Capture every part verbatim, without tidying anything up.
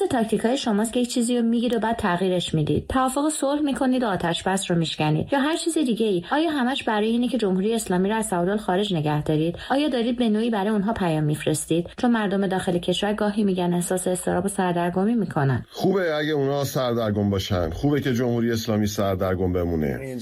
تاکتیکای شماست که یک چیزی رو میگید و بعد تغییرش میدید. توافق صلح میکنید و آتش بس رو میشکنید یا هر چیز دیگه ای. آیا همش برای اینه که جمهوری اسلامی رو از تعادل خارج نگه دارید؟ آیا دارید به نوعی برای اونها پیام میفرستید؟ چون مردم داخل کشور گاهی میگن احساس اضطراب و سردرگمی میکنن. خوبه اگه اونها سردرگم باشن. خوبه که جمهوری اسلامی سردرگم بمونه.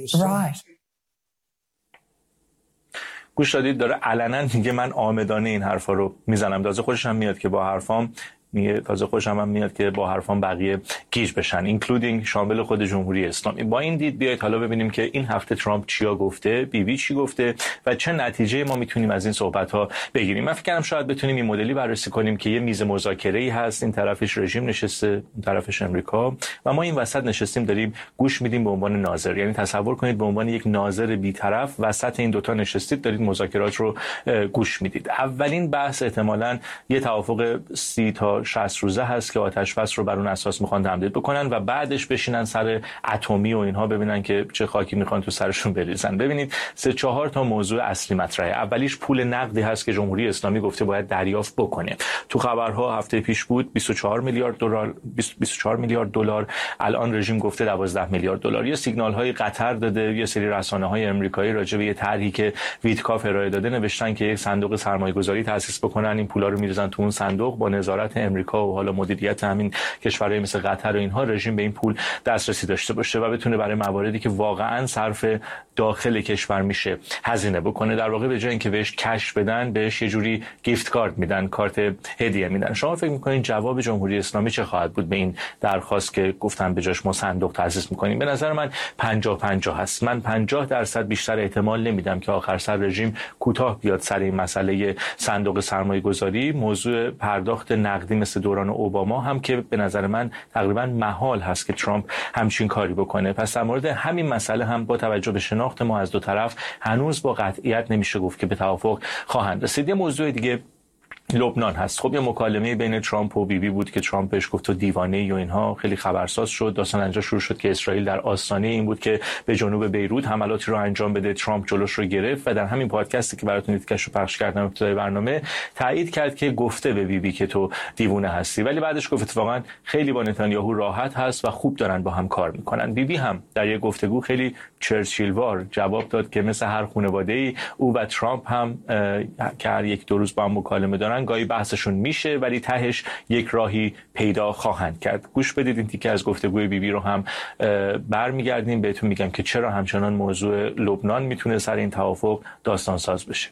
گوش دادید داره علنا میگه من عامدانه این حرفا رو میزنم. تازه خودش هم میاد که با حرفام میگه تازه خوشم هم میاد که با حرفان بقیه گیج بشن، اینکلودینگ شامل خود جمهوری اسلامی. با این دید بیایید حالا ببینیم که این هفته ترامپ چیا گفته، بی بی چی گفته و چه نتیجه ما میتونیم از این صحبت ها بگیریم. من فکر کنم شاید بتونیم این مدلی بررسی کنیم که یه میز مذاکره‌ای هست، این طرفش رژیم نشسته، اون طرفش امریکا و ما این وسط نشستیم داریم گوش میدیم به عنوان ناظر. یعنی تصور کنید به عنوان یک ناظر بی‌طرف وسط این دوتا نشستید دارید مذاکرات رو گوش میدید. اولین بحث احتمالاً یه توافق سی تا شصت روزه هست که آتش بس رو بر اون اساس میخوان تمدید بکنن و بعدش بشینن سر اتمی و اینها ببینن که چه خاکی میخوان تو سرشون بریزن. ببینید سه چهار تا موضوع اصلی مطرحه. اولیش پول نقدی هست که جمهوری اسلامی گفته باید دریافت بکنه. تو خبرها هفته پیش بود بیست و چهار میلیارد دلار بیست و چهار میلیارد دلار، الان رژیم گفته دوازده میلیارد دلار. یه سیگنال های قطر داده، یه سری رسانه های آمریکایی راجع به یه طرحی که ویتکاف ارائه داده نوشتن که یک صندوق سرمایه‌گذاری تأسیس بکنن، این پولا رو میریزن تو اون صندوق با نظارت امریکا و حالا مدیریت همین کشورهای مثل قطر و اینها رژیم به این پول دسترسی داشته باشه و بتونه برای مواردی که واقعا صرف داخل کشور میشه هزینه بکنه. در واقع به جای اینکه بهش کش بدن بهش یه جوری گیفت کارت میدن، کارت هدیه میدن. شما فکر میکنین جواب جمهوری اسلامی چه خواهد بود به این درخواست که گفتن به جاش ما صندوق تأسیس میکنیم؟ به نظر من پنجاه پنجاه هست. من پنجاه درصد بیشتر احتمال نمیدم که آخر سر رژیم کوتاه بیاد سر این مسئله صندوق سرمایه گذاری. موضوع پرداخت نقدی مثل دوران اوباما هم که به نظر من تقریبا محال هست که ترامپ همچین کاری بکنه. پس در مورد همین مسئله هم با توجه به شناخت ما از دو طرف هنوز با قطعیت نمیشه گفت که به توافق خواهند رسید. یه موضوع دیگه لبنان هست. خب یه مکالمه بین ترامپ و بی بی بود که ترامپ بهش گفت تو دیوانه‌ای و اینها، خیلی خبرساز شد. داستان اینجا شروع شد که اسرائیل در آستانه این بود که به جنوب بیروت حملاتی رو انجام بده. ترامپ جلوش رو گرفت و در همین پادکستی که براتون دیدکش رو پخش کردم ابتدای برنامه تایید کرد که گفته به بی بی که تو دیوونه هستی، ولی بعدش گفت اتفاقا خیلی با نتانیاهو راحت هست و خوب دارن با هم کار میکنن. بی بی هم در یک گفتگو خیلی چرچیلوار جواب داد که مثل هر خانواده‌ای او و ترامپ هم که هر یک دو روز با هم مکالمه دارن گاهی بحثشون میشه ولی تهش یک راهی پیدا خواهند کرد. گوش بدید این تیکه از گفتگوی بی بی رو هم برمیگردیم بهتون میگم که چرا همچنان موضوع لبنان میتونه سر این توافق داستان ساز بشه.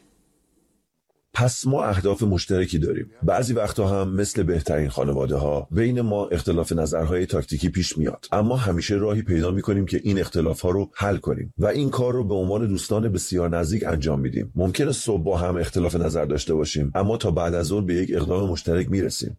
پس ما اهداف مشترکی داریم. بعضی وقتا هم مثل بهترین خانواده ها بین ما اختلاف نظرهای تاکتیکی پیش میاد، اما همیشه راهی پیدا میکنیم که این اختلاف ها رو حل کنیم و این کار رو به عنوان دوستان بسیار نزدیک انجام میدیم. ممکنه صبح با هم اختلاف نظر داشته باشیم اما تا بعد از ظهر به یک اقدام مشترک میرسیم.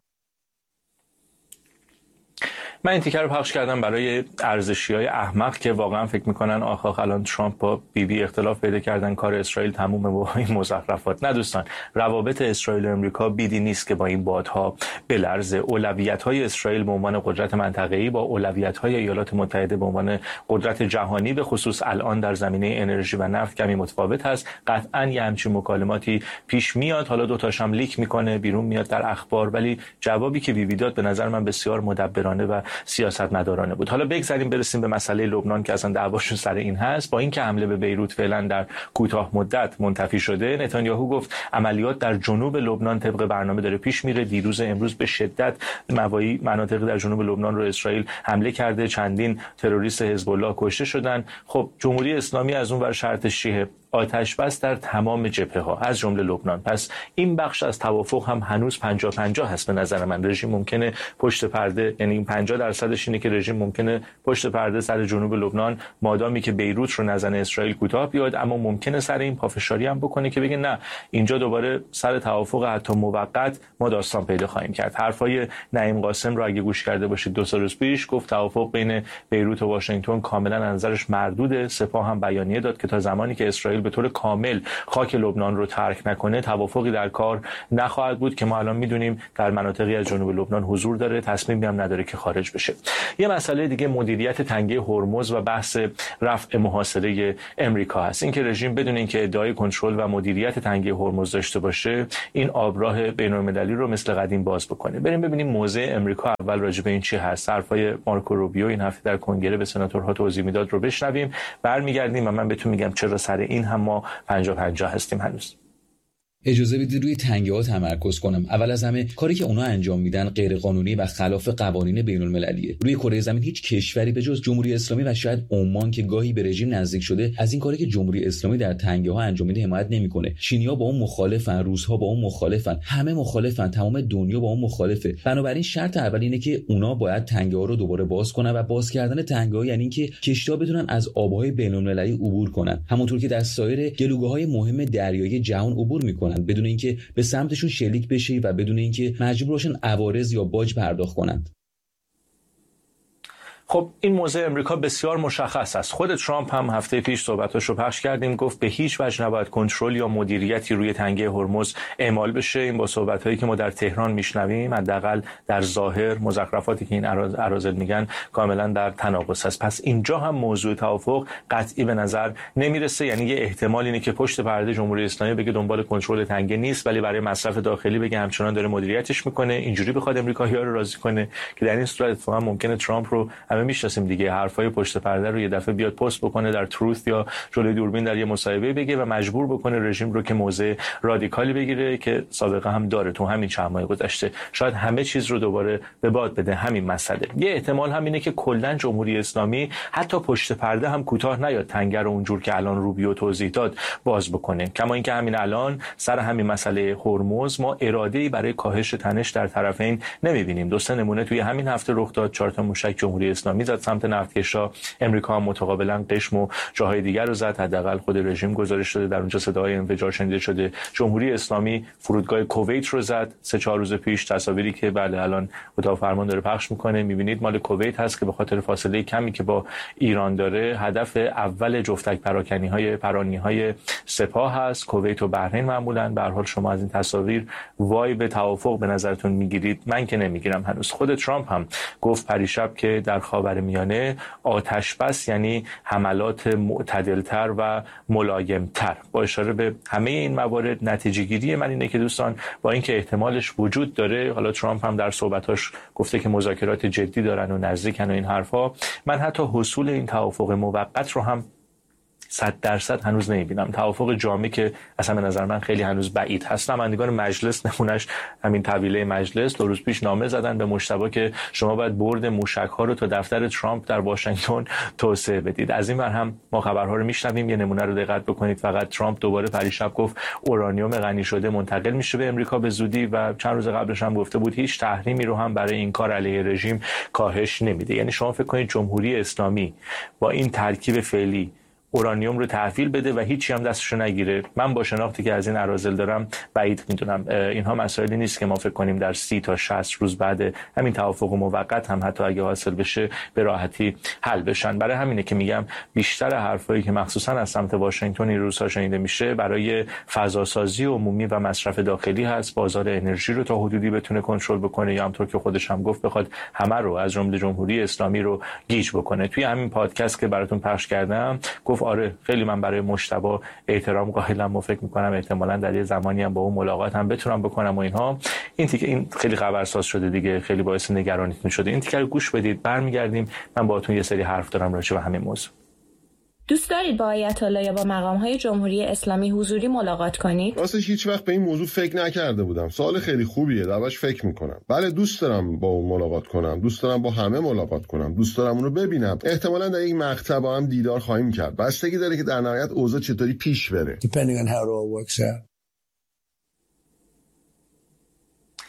من این تیکر رو پخش کردم برای ارزشیای احمق که واقعا فکر میکنن آخ آخ الان ترامپ با بی بی اختلاف پیدا کردن کار اسرائیل تمومه با این مزخرفات. نه دوستان، روابط اسرائیل و امریکا بیدی نیست که با این بادها بلرزه. اولویت‌های اسرائیل به عنوان قدرت منطقه‌ای با اولویت‌های ایالات متحده به عنوان قدرت جهانی به خصوص الان در زمینه انرژی و نفت کمی متفاوت هست. قطعاً یه همچین مکالماتی پیش میاد، حالا دو تاش هم لیک میکنه بیرون میاد در اخبار، ولی جوابی که بی بی داد به نظر من بسیار مدبرانه و سیاستمدارانه بود. حالا بگذاریم برسیم به مسئله لبنان که اصلا دعواشون سر این هست. با اینکه حمله به بیروت فعلا در کوتاه مدت منتفی شده، نتانیاهو گفت عملیات در جنوب لبنان طبق برنامه داره پیش میره. دیروز امروز به شدت موایی مناطق در جنوب لبنان رو اسرائیل حمله کرده، چندین تروریست حزب الله کشته شدن. خب جمهوری اسلامی از اون ور شرطش چیه؟ آتش بس در تمام جبهه ها از جمله لبنان. پس این بخش از توافق هم هنوز پنجاه پنجاه هست به نظر من. رژیم ممکنه پشت پرده، یعنی این پنجاه درصدش اینه که رژیم ممکنه پشت پرده سر جنوب لبنان مادامی که بیروت رو نزنه اسرائیل کوتاه بیاد، اما ممکنه سر این پافشاری هم بکنه که بگه نه اینجا دوباره سر توافق حتی موقت ما داستان پیدا خواهیم کرد. حرفای نعیم قاسم رو اگه گوش کرده باشید دو سه روز پیش گفت توافق بین بیروت و واشنگتن کاملا نظرش مردوده. سپاه هم بیانیه داد که تا زمانی که اسرائیل به طور کامل خاک لبنان رو ترک نکنه توافقی در کار نخواهد بود که ما الان میدونیم در مناطقی از جنوب لبنان حضور داره، تصمیمی هم نداره که خارج بشه. یه مسئله دیگه مدیریت تنگه هرمز و بحث رفع محاصره امریکا هست. اینکه رژیم بدون اینکه ادعای کنترل و مدیریت تنگه هرمز داشته باشه این آبراه بین‌المللی رو مثل قدیم باز بکنه. بریم ببینیم موضع امریکا اول راجع به این چی هست. حرفای مارکو روبیو این هفته در کنگره به سناتورها توضیح میداد رو بشنویم، برمیگردیم و من بهتون میگم چرا سر این هم ما پنجاه پنجاه هستیم هنوز. اجازه بدید روی تنگه ها تمرکز کنم. اول از همه کاری که اونا انجام میدن غیر قانونی و خلاف قوانین بین المللیه. روی کره زمین هیچ کشوری به جز جمهوری اسلامی و شاید عمان که گاهی به رژیم نزدیک شده از این کاری که جمهوری اسلامی در تنگه ها انجام میده حمایت نمیکنه. چینی‌ها با اون مخالفن، روس‌ها با اون مخالفن، همه مخالفن، تمام دنیا با اون مخالفه. بنابراین شرط اول اینه که اونا باید تنگه ها رو دوباره باز کنن و باز کردن تنگه ها یعنی اینکه کشتی‌ها بتونن از آب‌های بین المللی عبور کنن، همونطور که در سایر گلوگاه‌های مهم دریایی جهان عبور میکنن بدون اینکه به سمتشون شلیک بشه و بدون اینکه مجبور باشن عوارض یا باج پرداخت کنند. خب این موضع امریکا بسیار مشخص است. خود ترامپ هم هفته پیش صحبتاش رو پخش کردیم، گفت به هیچ وجه نباید کنترل یا مدیریتی روی تنگه هرمز اعمال بشه. این با صحبتایی که ما در تهران میشنویم حداقل در ظاهر مزخرفاتی که این اراذل میگن کاملا در تناقض است. پس اینجا هم موضوع توافق قطعی به نظر نمیرسه. یعنی یه احتمال اینه که پشت پرده جمهوری اسلامی بگه دنبال کنترل تنگه نیست ولی برای مصرف داخلی بگه همچنان داره مدیریتش میکنه، اینجوری بخواد امریکایی‌ها رو راضی کنه که در این صورت اتفاقا ممکنه ترامپ رو همه میشناسیم دیگه، حرفای پشت پرده رو یه دفعه بیاد پست بکنه در تروث یا جلوی دوربین در یه مصاحبه بگه و مجبور بکنه رژیم رو که موضع رادیکالی بگیره که سابقه هم داره تو همین چند ماه گذشته. شاید همه چیز رو دوباره به باد بده همین مسئله. یه احتمال هم اینه که کلا جمهوری اسلامی حتی پشت پرده هم کوتاه نیاد تنگه رو اونجور که الان روبیو توضیح داد باز بکنه. کما اینکه همین الان سر همین مسئله هرمز ما اراده‌ای برای کاهش تنش در طرفین نمی‌بینیم. دو سه نمونه توی همین هفته رخ داد. چهار تا موشک جمهوری اسلامی زد سمت نفتکشا، امریکا هم متقابلا قشم و جاهای دیگر رو زد. حداقل خود رژیم گزارش داده در اونجا صدای انفجار شنیده شده. جمهوری اسلامی فرودگاه کویت رو زد سه چهار روز پیش. تصاویری که بله الان اتاق فرمان داره پخش میکنه میبینید مال کویت هست که به خاطر فاصله کمی که با ایران داره هدف اول جفتک پراکنی های پرانی های سپاه هست. کویت و بحرین معمولا به هر حال شما از این تصاویر وای به توافق به نظرتون میگیرید؟ من که نمیگیرم هنوز. خود ترامپ هم گفت پریشب که در خاورمیانه آتش بس یعنی حملات معتدلتر و ملایمتر. با اشاره به همه این موارد نتیجه گیری من اینه که دوستان با اینکه احتمالش وجود داره، حالا ترامپ هم در صحبتاش گفته که مذاکرات جدی دارن و نزدیکن و این حرفا، من حتی حصول این توافق موقت رو هم صد درصد هنوز نمیبینم. توافق جامع که اصلا به نظر من خیلی هنوز بعید هست. نمایندگان مجلس نمونش همین طویله مجلس دو روز پیش نامه زدن به مجتبی که شما باید برد موشک ها رو تا دفتر ترامپ در واشنگتن توسعه بدید. از این ور هم ما خبرها رو میشنویم. یه نمونه رو دقت بکنید فقط. ترامپ دوباره پریشب گفت اورانیوم غنی شده منتقل میشه به امریکا به زودی و چند روز قبلش هم گفته بود هیچ تحریمی رو هم برای این کار علیه رژیم کاهش نمیده. یعنی شما فکر کنید جمهوری اسلامی با این ترکیب فعلی اورانیوم رو تحویل بده و هیچی هم دستشو نگیره؟ من با شناختی که از این اراذل دارم بعید میدونم. اینها مسائلی نیست که ما فکر کنیم در سی تا شصت روز بعد همین توافق موقت هم حتی اگه حاصل بشه به راحتی حل بشن. برای همینه که میگم بیشتر حرفایی که مخصوصا از سمت واشنگتن این روزها شنیده میشه برای فضاسازی عمومی و مصرف داخلی هست. بازار انرژی رو تا حدودی بتونه کنترل بکنه یا همونطور که خودش هم گفت بخواد همه رو از جمله جمهوری اسلامی رو گیج بکنه. توی همین پادکست که براتون پخش کردم گفت آره خیلی من برای مجتبی احترام قائلم و فکر میکنم احتمالاً در یه زمانی هم با اون ملاقات هم بتونم بکنم و اینها. این تیکه این خیلی خبرساز شده دیگه، خیلی باعث نگرانیتون شده. این تیکه رو گوش بدید برمیگردیم. من باهاتون یه سری حرف دارم راجع به همین موضوع. دوست دارید با آیت الله یا با مقام‌های جمهوری اسلامی حضوری ملاقات کنید؟ راستش هیچ وقت به این موضوع فکر نکرده بودم. سوال خیلی خوبیه، دربارش فکر میکنم. بله دوست دارم با اون ملاقات کنم، دوست دارم با همه ملاقات کنم، دوست دارم اونو ببینم. احتمالاً در یک مقطع با هم دیدار خواهیم کرد. بستگی داره که در نهایت اوضاع چطوری پیش بره. Depending on how it all works out.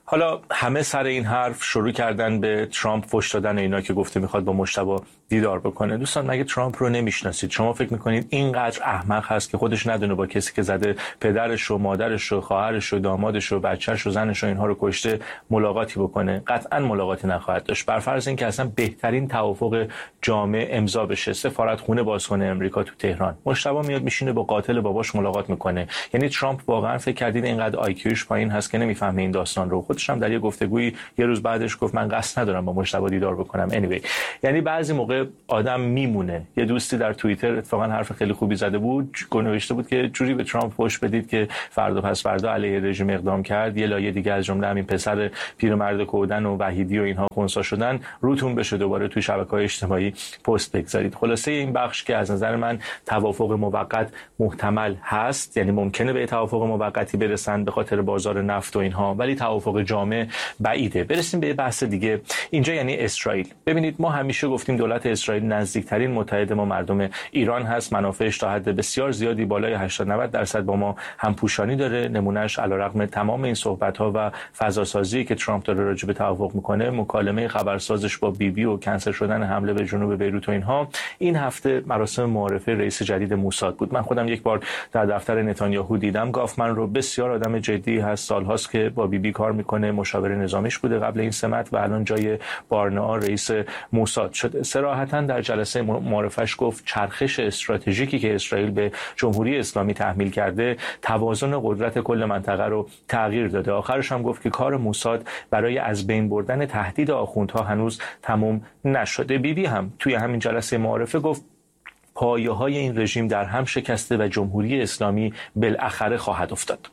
حالا همه سر این حرف شروع کردن به ترامپ فحش دادن اینا که گفته میخواد با مجتبی دیدار بکنه. دوستان مگه ترامپ رو نمیشناسید؟ شما فکر میکنید اینقدر احمق هست که خودش ندونه با کسی که زده پدرش و مادرش و خواهرش و دامادش و بچه‌ش و زنش و اینها رو کشته ملاقاتی بکنه؟ قطعا ملاقاتی نخواهد داشت. بر فرض اینکه اصلا بهترین توافق جامع امضا بشه، سفارتخونه باز کنه امریکا تو تهران، مجتبی میاد میشینه با قاتل باباش ملاقات میکنه. یعنی ترامپ واقعا فکر کردید اینقدر آیکیوش پایین هست که نمیفهمه این داستان رو؟ خودش هم در یه گفتگویی یه روز بعدش گفت من قصد ندارم با مجتبی دیدار بکنم. anyway یعنی بعضی موقع آدم میمونه. یه دوستی در توییتر اتفاقا حرف خیلی خوبی زده بود، نوشته بود که جوری به ترامپ فحش بدید که فردا پس فردا علیه رژیم اقدام کرد، یه لایه دیگه از جمله همین پسر پیرمرد کودن و وحیدی و اینها خونسا شدن روتون بشه دوباره توی شبکه‌های اجتماعی پست بگذارید. خلاصه این بخش که از نظر من توافق موقت محتمل هست، یعنی ممکنه به توافق موقتی برسن به خاطر بازار نفت و اینها، ولی توافق جامع بعیده. برسیم به یه بحث دیگه اینجا، یعنی اسرائیل. ببینید ما همیشه گفتیم دولت اسرائیل نزدیکترین متحد ما مردم ایران هست، منافعش تا حد بسیار زیادی بالای هشتاد نود درصد با ما همپوشانی داره. نمونهش علیرغم تمام این صحبت‌ها و فضاسازی که ترامپ داره راجع به توافق میکنه، مکالمه خبرسازش با بی بی و کنسل شدن حمله به جنوب بیروت و اینها، این هفته مراسم معارفه رئیس جدید موساد بود. من خودم یک بار در دفتر نتانیاهو دیدم. گافمن رو بسیار آدم جدی هست، سال‌هاست که با بی بی کار میکنه، مشاور نظامیش بوده قبل این سمت و الان جای بارنئا رئیس موساد شده. صراحتاً در جلسه معارفش گفت چرخش استراتژیکی که اسرائیل به جمهوری اسلامی تحمیل کرده توازن قدرت کل منطقه رو تغییر داده. آخرش هم گفت که کار موساد برای از بین بردن تهدید آخوندها هنوز تمام نشده. بی بی هم توی همین جلسه معارفه گفت پایه‌های این رژیم در هم شکسته و جمهوری اسلامی بالاخره خواهد افتاد.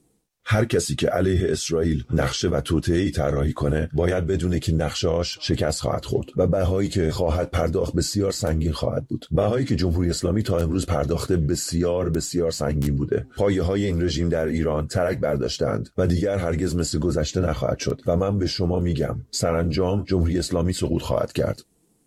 هر کسی که علیه اسرائیل نقشه و توطئه‌ای طراحی کنه باید بدونه که نقشه‌اش شکست خواهد خورد و بهایی که خواهد پرداخت بسیار سنگین خواهد بود. بهایی که جمهوری اسلامی تا امروز پرداخته بسیار بسیار سنگین بوده. پایه‌های این رژیم در ایران ترک برداشتند و دیگر هرگز مثل گذشته نخواهد شد و من به شما میگم سرانجام جمهوری اسلامی سقوط خواهد کرد.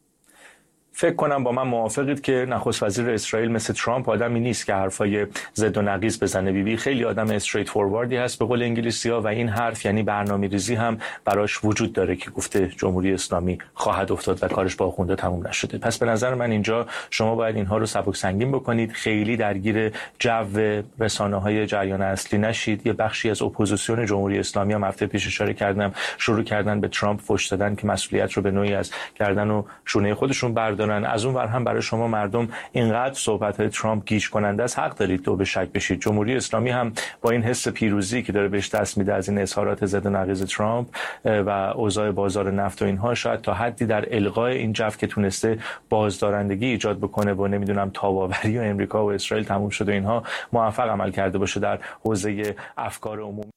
فکر کنم با من موافقید که نخست وزیر اسرائیل مثل ترامپ آدمی نیست که حرفای ضد و نقیض بزنه. بی بی خیلی آدم استریت فورواردی هست به قول انگلیسی‌ها و این حرف یعنی برنامه‌ریزی هم براش وجود داره که گفته جمهوری اسلامی خواهد افتاد و کارش با آخونده تموم نشده. پس به نظر من اینجا شما باید اینها رو سبک سنگین بکنید، خیلی درگیر جو رسانه‌های جریان اصلی نشید. یه بخشی از اپوزیسیون جمهوری اسلامی هم هفته پیش اشاره کردم شروع کردن به ترامپ فحش دادن که مسئولیت رو به نوعی از گردن و شونه خودشون بردارن. از اون ور هم برای شما مردم اینقدر صحبت‌های ترامپ گیج کننده است، حق دارید تو به شک بشید. جمهوری اسلامی هم با این حس پیروزی که داره بهش دست میده از این اظهارات ضد و نقیض ترامپ و اوضاع بازار نفت و اینها، شاید تا حدی در الغای این جو که تونسته بازدارندگی ایجاد بکنه با نمیدونم تاباوری و امریکا و اسرائیل تموم شده اینها، موفق عمل کرده باشه در حوزه افکار عمومی.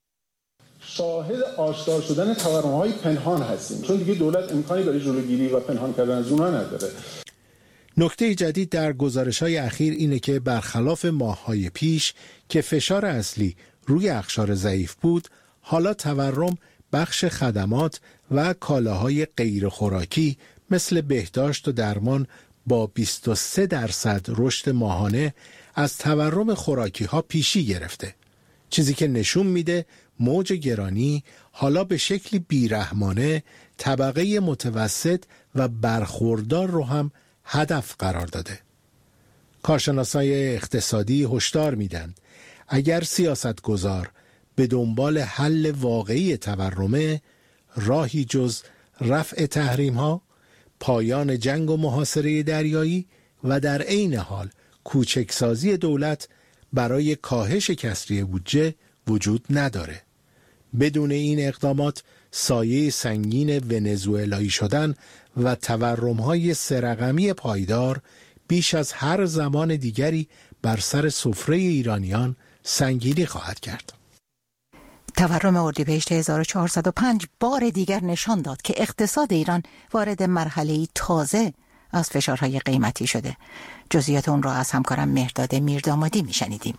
شاهد آشکار شدن تورم‌های پنهان هستیم، چون دیگه دولت امکانی برای جلوگیری و پنهان کردن از اونها نداره. نکته جدید در گزارش‌های اخیر اینه که برخلاف ماه‌های پیش که فشار اصلی روی اقشار ضعیف بود، حالا تورم بخش خدمات و کالاهای غیر خوراکی مثل بهداشت و درمان با بیست و سه درصد رشد ماهانه از تورم خوراکی‌ها پیشی گرفته. چیزی که نشون میده موج گرانی حالا به شکلی بیرحمانه طبقه متوسط و برخوردار رو هم هدف قرار داده. کارشناسای اقتصادی هشدار میدن اگر سیاستگزار به دنبال حل واقعی تورمه، راهی جز رفع تحریم ها، پایان جنگ و محاصره دریایی و در عین حال کوچکسازی دولت برای کاهش کسری بودجه وجود نداره. بدون این اقدامات سایه سنگین ونزوئلایی شدن و تورم‌های سه‌رقمی پایدار بیش از هر زمان دیگری بر سر سفره ایرانیان سنگینی خواهد کرد. تورم اردیبهشت هزار و چهارصد و پنج بار دیگر نشان داد که اقتصاد ایران وارد مرحله‌ای تازه از فشارهای قیمتی شده. جزئیات اون را از همکارم مهرداد میردامادی میشنیدیم.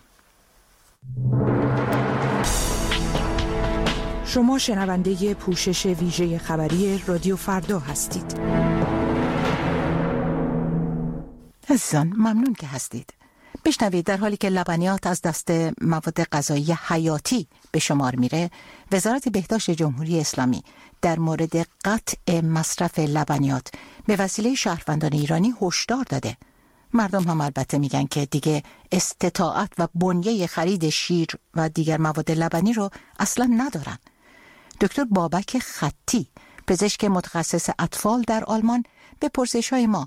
شما شنونده پوشش ویژه خبری رادیو فردا هستید. عزیزان ممنون که هستید. بشنوید در حالی که لبنیات از دست مواد غذایی حیاتی به شمار میره، وزارت بهداشت جمهوری اسلامی در مورد قطع مصرف لبنیات به وسیله شهروندان ایرانی هشدار داده. مردم هم البته میگن که دیگه استطاعت و بنیه خرید شیر و دیگر مواد لبنی رو اصلا ندارن. دکتر بابک خطی، پزشک متخصص اطفال در آلمان، به پرسش‌های ما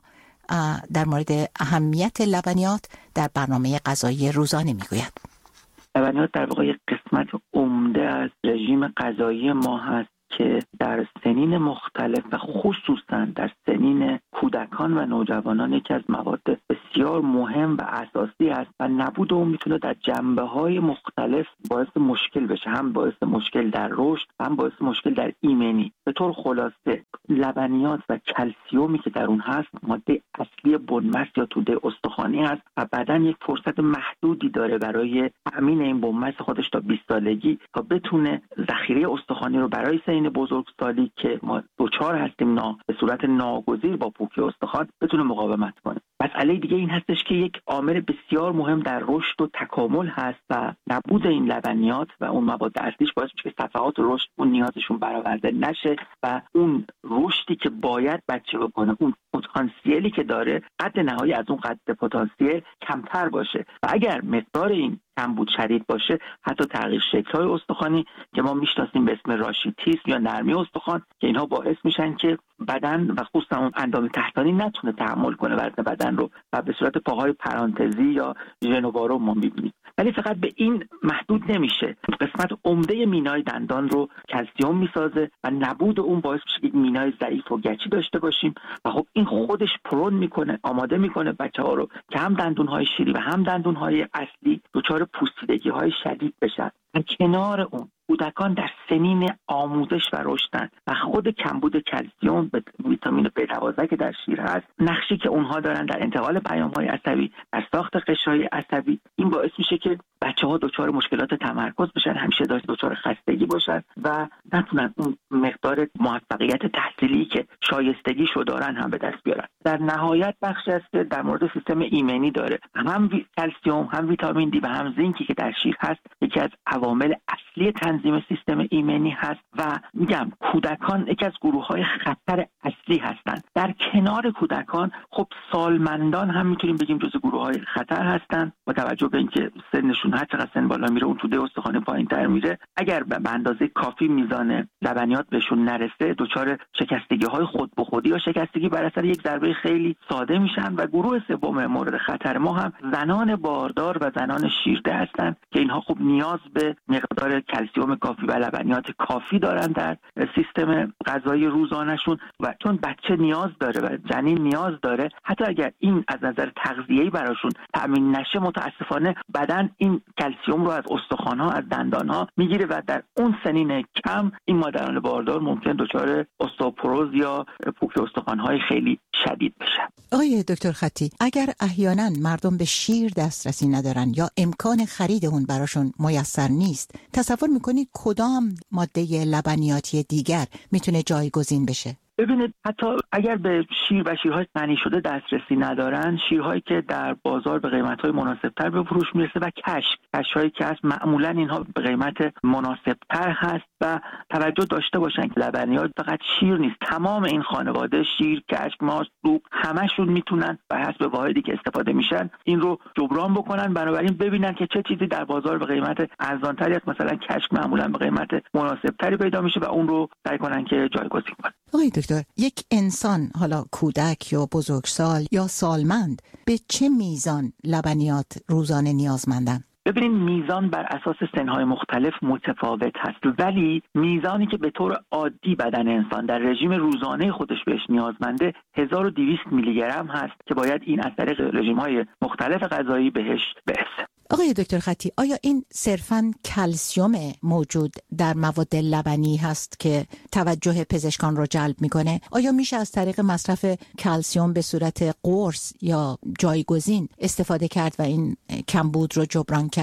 در مورد اهمیت لبنیات در برنامه غذایی روزانه میگوید. لبنیات در واقع یک قسمت عمده از رژیم غذایی ما هست که در سنین مختلف و خصوصا در سنین کودکان و نوجوانان یکی از مواد بسیار مهم و اساسی است و نبود اون میتونه در جنبه‌های مختلف باعث مشکل بشه، هم باعث مشکل در رشد، هم باعث مشکل در ایمنی. به طور خلاصه لبنیات و کلسیومی که در اون هست ماده اصلی بنمس یا توده استخوانی است و بدن یک فرصت محدودی داره برای تأمین این بنمس خودش تا بیست سالگی تا بتونه ذخیره استخوانی رو برای سنین بزرگسالی که ما دوچار هستیم نا به صورت ناگزیر با پوکی استخوان بتونه مقاومت کنه. مسئله دیگه این هستش که یک عامل بسیار مهم در رشد و تکامل هست و نبود این لبنیات و اون مواد اصلیش باعث میشه که صفحات رشد اون نیازشون برآورده نشه و اون رشدی که باید بچه بکنه، اون پتانسیلی که داره، قد نهایی از اون قد پتانسیل کمتر باشه و اگر مقدار این کمبود شدید باشه حتی تغییر شکل‌های استخوانی که ما میشناسیم به اسم راشیتیسم یا نرمی استخوان که اینها باعث میشن که بدن و خصوصا اون اندام تحتانی نتونه تحمل کنه وزن بدن رو و به صورت پاهای پرانتزی یا ژنوبارو ما میبینیم. ولی فقط به این محدود نمیشه. قسمت عمده مینای دندان رو کلسیوم میسازه و نبود اون باعث میشه که مینای ضعیف و گچی داشته باشیم و خب این خودش پرون میکنه، آماده میکنه بچه‌ها رو که هم دندون‌های شیری و هم دندون‌های اصلی دچار پوسیدگی‌های شدید بشن. در کنار اون کودکان در سنین آموزش و رشدن و خود کمبود کلسیوم به ویتامین بی دوازده که در شیر هست، نقشی که اونها دارن در انتقال پیام‌های عصبی، در ساخت قشرهای عصبی، این باعث میشه که بچه‌ها دچار مشکلات تمرکز بشن، همیشه دچار خستگی باشن و نتونن اون مقدار موفقیت تحصیلی که شایستگیشو دارن هم به دست بیارن. در نهایت بخشی است که در مورد سیستم ایمنی داره. هم کلسیوم، هم ویتامین دی و هم زینکی که در شیر هست یکی از عوامل اصلی تنظیم سیستم ایمنی هست و میگم کودکان یکی از گروه‌های خطر اصلی هستند. در کنار کودکان خب سالمندان هم میتونیم بگیم جزو گروه‌های خطر هستند با توجه به اینکه سنشون هر چقدر سن بالا میره اون توده استخوان پایین‌تر میره. اگر به اندازه کافی میزان لبنیات بهشون نرسه دچار شکستگی‌های خود به خودی یا شکستگی بر اثر یک ضربه خیلی ساده میشن و گروه سوم مورد خطر ما هم زنان باردار و زنان شیرده هستند که اینها خب نیاز به مقدار کلسیوم کافی و لبنیات کافی دارن در سیستم غذایی روزانه‌شون و چون بچه نیاز داره و جنین نیاز داره حتی اگر این از نظر تغذیه‌ای براشون تأمین نشه متاسفانه بدن این کلسیوم رو از استخوان‌ها از دندان‌ها میگیره و در اون سنین کم این مادران باردار ممکن دچار استئوپروز یا پوکی استخوان‌های خیلی شدید بشن. آقای دکتر خطی، اگر احیانا مردم به شیر دسترسی ندارن یا امکان خرید اون براشون میسر نیست، تصور میکنید کدام ماده لبنیاتی دیگر میتونه جایگزین بشه؟ ببینید حتی اگر به شیر و شیرهای غنی شده دسترسی ندارن، شیرهایی که در بازار به قیمت‌های مناسب‌تر به فروش میرسه و کشک کشک‌هایی که هست معمولاً اینها به قیمت مناسب‌تر هست و توجه داشته باشن که لبنیات فقط شیر نیست، تمام این خانواده شیر، کشک، ماست، سوپ همشون میتونن بر حسب واحدی که استفاده میشن این رو جبران بکنن. بنابراین ببینن که چه چیزی در بازار به قیمت ارزان‌تری است، مثلا کشک معمولاً به قیمت مناسب‌تری پیدا میشه و اون رو سعی کنن که جایگزین کنن. آقای دکتر، یک انسان حالا کودک یا بزرگسال یا سالمند به چه میزان لبنیات روزانه نیازمندن؟ ببینید میزان بر اساس سنهای مختلف متفاوت هست ولی میزانی که به طور عادی بدن انسان در رژیم روزانه خودش بهش نیازمنده هزار و دویست میلی گرم هست که باید این از طریق رژیم‌های مختلف غذایی بهش برسه. آقای دکتر خطی، آیا این صرفاً کلسیوم موجود در مواد لبنی هست که توجه پزشکان رو جلب میکنه؟ آیا میشه از طریق مصرف کلسیوم به صورت قرص یا جایگزین استفاده کرد و این کمبود رو جبران کرد؟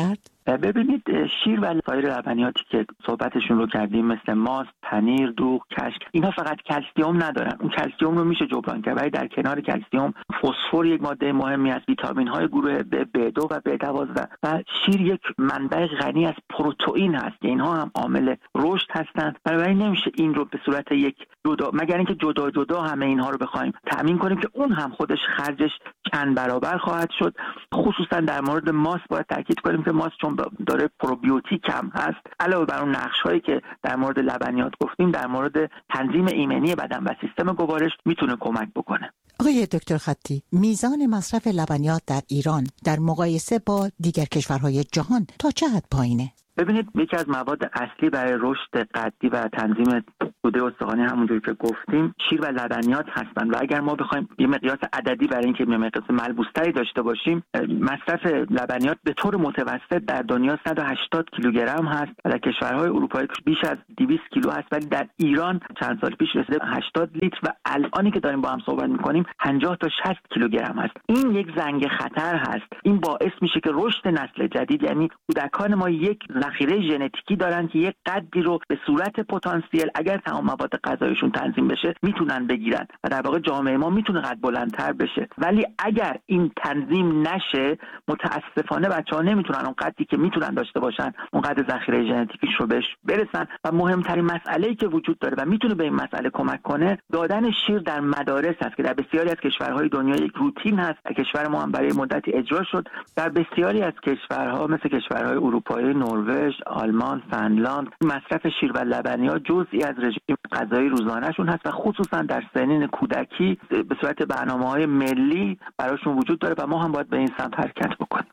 ببینید شیر و سایر لبنیاتی که صحبتشون رو کردیم مثل ماست، پنیر، دوغ، کشک، اینا فقط کلسیم ندارن. اون کلسیم رو میشه جبران کرد، ولی در کنار کلسیم فسفر یک ماده مهمی است، ویتامین های گروه بی دو و بی دوازده و شیر یک منبع غنی از پروتئین هست که اینها هم عامل رشد هستند. بنابراین نمیشه این رو به صورت یک جدا، مگر اینکه جدا جدا همه اینها رو بخوایم تامین کنیم که اون هم خودش خرجش چند برابر خواهد شد. خصوصا در مورد ماست باید تاکید کنیم که ماست چون داره پروبیوتیک هم هست، علاوه بر اون نقش‌هایی که در مورد لبنیات گفتیم، در مورد تنظیم ایمنی بدن و سیستم گوارش میتونه کمک بکنه. آقای دکتر خطی، میزان مصرف لبنیات در ایران در مقایسه با دیگر کشورهای جهان تا چه حد پایینه؟ ببینید یکی از مواد اصلی برای رشد قدی و تنظیم توده استخوانی همونجوری که گفتیم شیر و لبنیات هستند و اگر ما بخوایم یه مقیاس عددی برای اینکه یه مقیاس ملموس‌تری داشته باشیم، مصرف لبنیات به طور متوسط در دنیا صد و هشتاد کیلوگرم هست و در کشورهای اروپایی بیش از دویست کیلو هست، ولی در ایران چند سال پیش رسیده هشتاد لیتر و الانی که داریم با هم صحبت می‌کنیم پنجاه تا شصت کیلوگرم هست. این یک زنگ خطر هست. این باعث میشه که رشد نسل جدید، یعنی کودکان ما یک ذخیره ژنتیکی دارن که یک قدری رو به صورت پتانسیل اگر تمام مواد غذایشون تنظیم بشه میتونن بگیرن و در واقع جامعه ما میتونه قد بلندتر بشه. ولی اگر این تنظیم نشه متاسفانه بچه‌ها نمیتونن اون قدری که میتونن داشته باشن اون قدر ذخیره ژنتیکیش رو بهش برسن. و مهمترین مسئله‌ای که وجود داره و میتونه به این مسئله کمک کنه دادن شیر در مدارس هست که در بسیاری از کشورهای دنیا یک روتین هست. در کشور ما هم برای مدتی اجرا شد. در بسیاری از کشورها مثل کشورهای اروپایی، نروژ، آلمان، فنلاند مصرف شیر و لبنیات جزئی از رژیم غذایی روزانه‌شون هست و خصوصا در سنین کودکی به صورت برنامه‌های ملی براشون وجود داره و ما هم باید به این سمت حرکت بکنیم.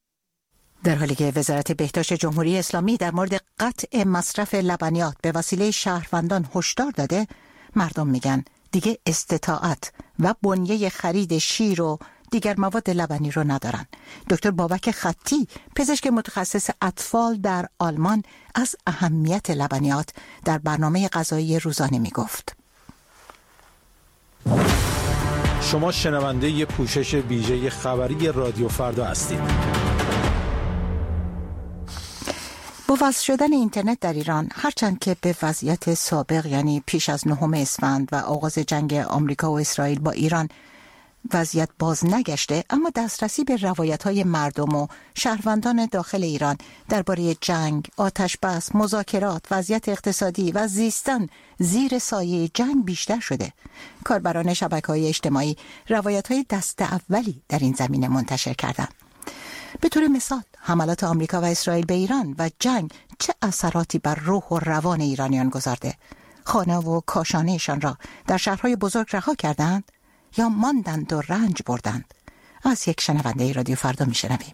در حالی که وزارت بهداشت جمهوری اسلامی در مورد قطع مصرف لبنیات به وسیله شهروندان هشدار داده، مردم میگن دیگه استطاعت و بنیه خرید شیر و دیگر مواد لبنی رو ندارن. دکتر بابک خطی، پزشک متخصص اطفال در آلمان، از اهمیت لبنیات در برنامه غذایی روزانه می گفت. شما شنونده پوشش ویژه خبری رادیو فردا هستید. با وصل شدن اینترنت در ایران، هرچند که به وضعیت سابق یعنی پیش از نهم اسفند و آغاز جنگ آمریکا و اسرائیل با ایران وضعیت باز نگشته، اما دسترسی به روایت‌های مردم و شهروندان داخل ایران درباره جنگ، آتش بس، مذاکرات، وضعیت اقتصادی و زیستن زیر سایه جنگ بیشتر شده. کاربران شبکه‌های اجتماعی روایت‌های دست اولی در این زمینه منتشر کردند. به طور مثال، حملات آمریکا و اسرائیل به ایران و جنگ چه اثراتی بر روح و روان ایرانیان گذارده؟ خانه و کاشانه‌شان را در شهرهای بزرگ رها کردند یا ماندند و رنج بردند؟ از یک شنونده رادیو فردا میشنویم.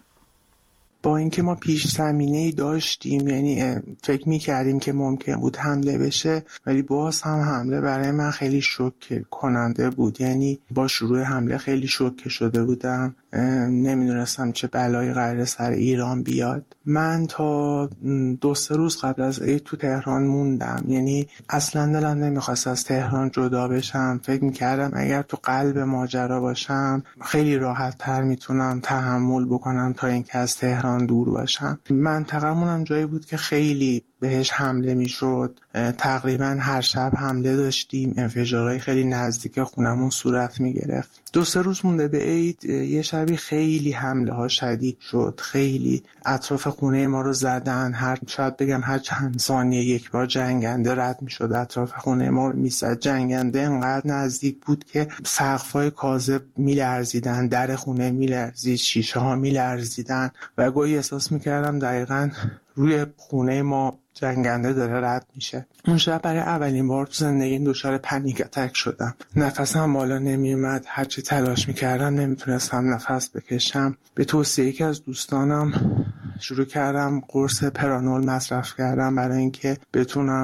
با اینکه ما پیش زمینه‌ای داشتیم، یعنی فکر می‌کردیم که ممکن بود حمله بشه، ولی باز هم حمله برای من خیلی شوکه کننده بود. یعنی با شروع حمله خیلی شوکه شده بودم، نمیدونستم چه بلایی قراره سر ایران بیاد. من تا دو سه روز قبل از عید تو تهران موندم، یعنی اصلا دلم نمیخواست از تهران جدا بشم. فکر میکردم اگر تو قلب ماجرا باشم خیلی راحت تر میتونم تحمل بکنم تا اینکه از تهران دور باشم. منطقمون هم جایی بود که خیلی بهش حمله میشد، تقریبا هر شب حمله داشتیم، انفجارهای خیلی نزدیک خونمون صورت میگرفت. دو سه روز مونده به عید یه شبی خیلی حمله ها شدید شد، خیلی اطراف خونه ما رو زدن، هر شاید بگم هر چند ثانیه یک بار جنگنده رد میشد اطراف خونه ما رو میزد. جنگنده انقدر نزدیک بود که سقف‌های کاذب میلرزیدن، در خونه میلرزید، شیشه ها میلرزیدن و گاهی احساس میکردم دقیقاً روی خونه ما جنگنده داره رد میشه. اون شب برای اولین بار تو زندگی دچار پنیک اتک شدم. نفسم بالا نمیومد، هرچی تلاش میکردم نمیتونستم نفس بکشم. به توصیه یکی از دوستانم شروع کردم قرص پرانول مصرف کردم برای اینکه بتونم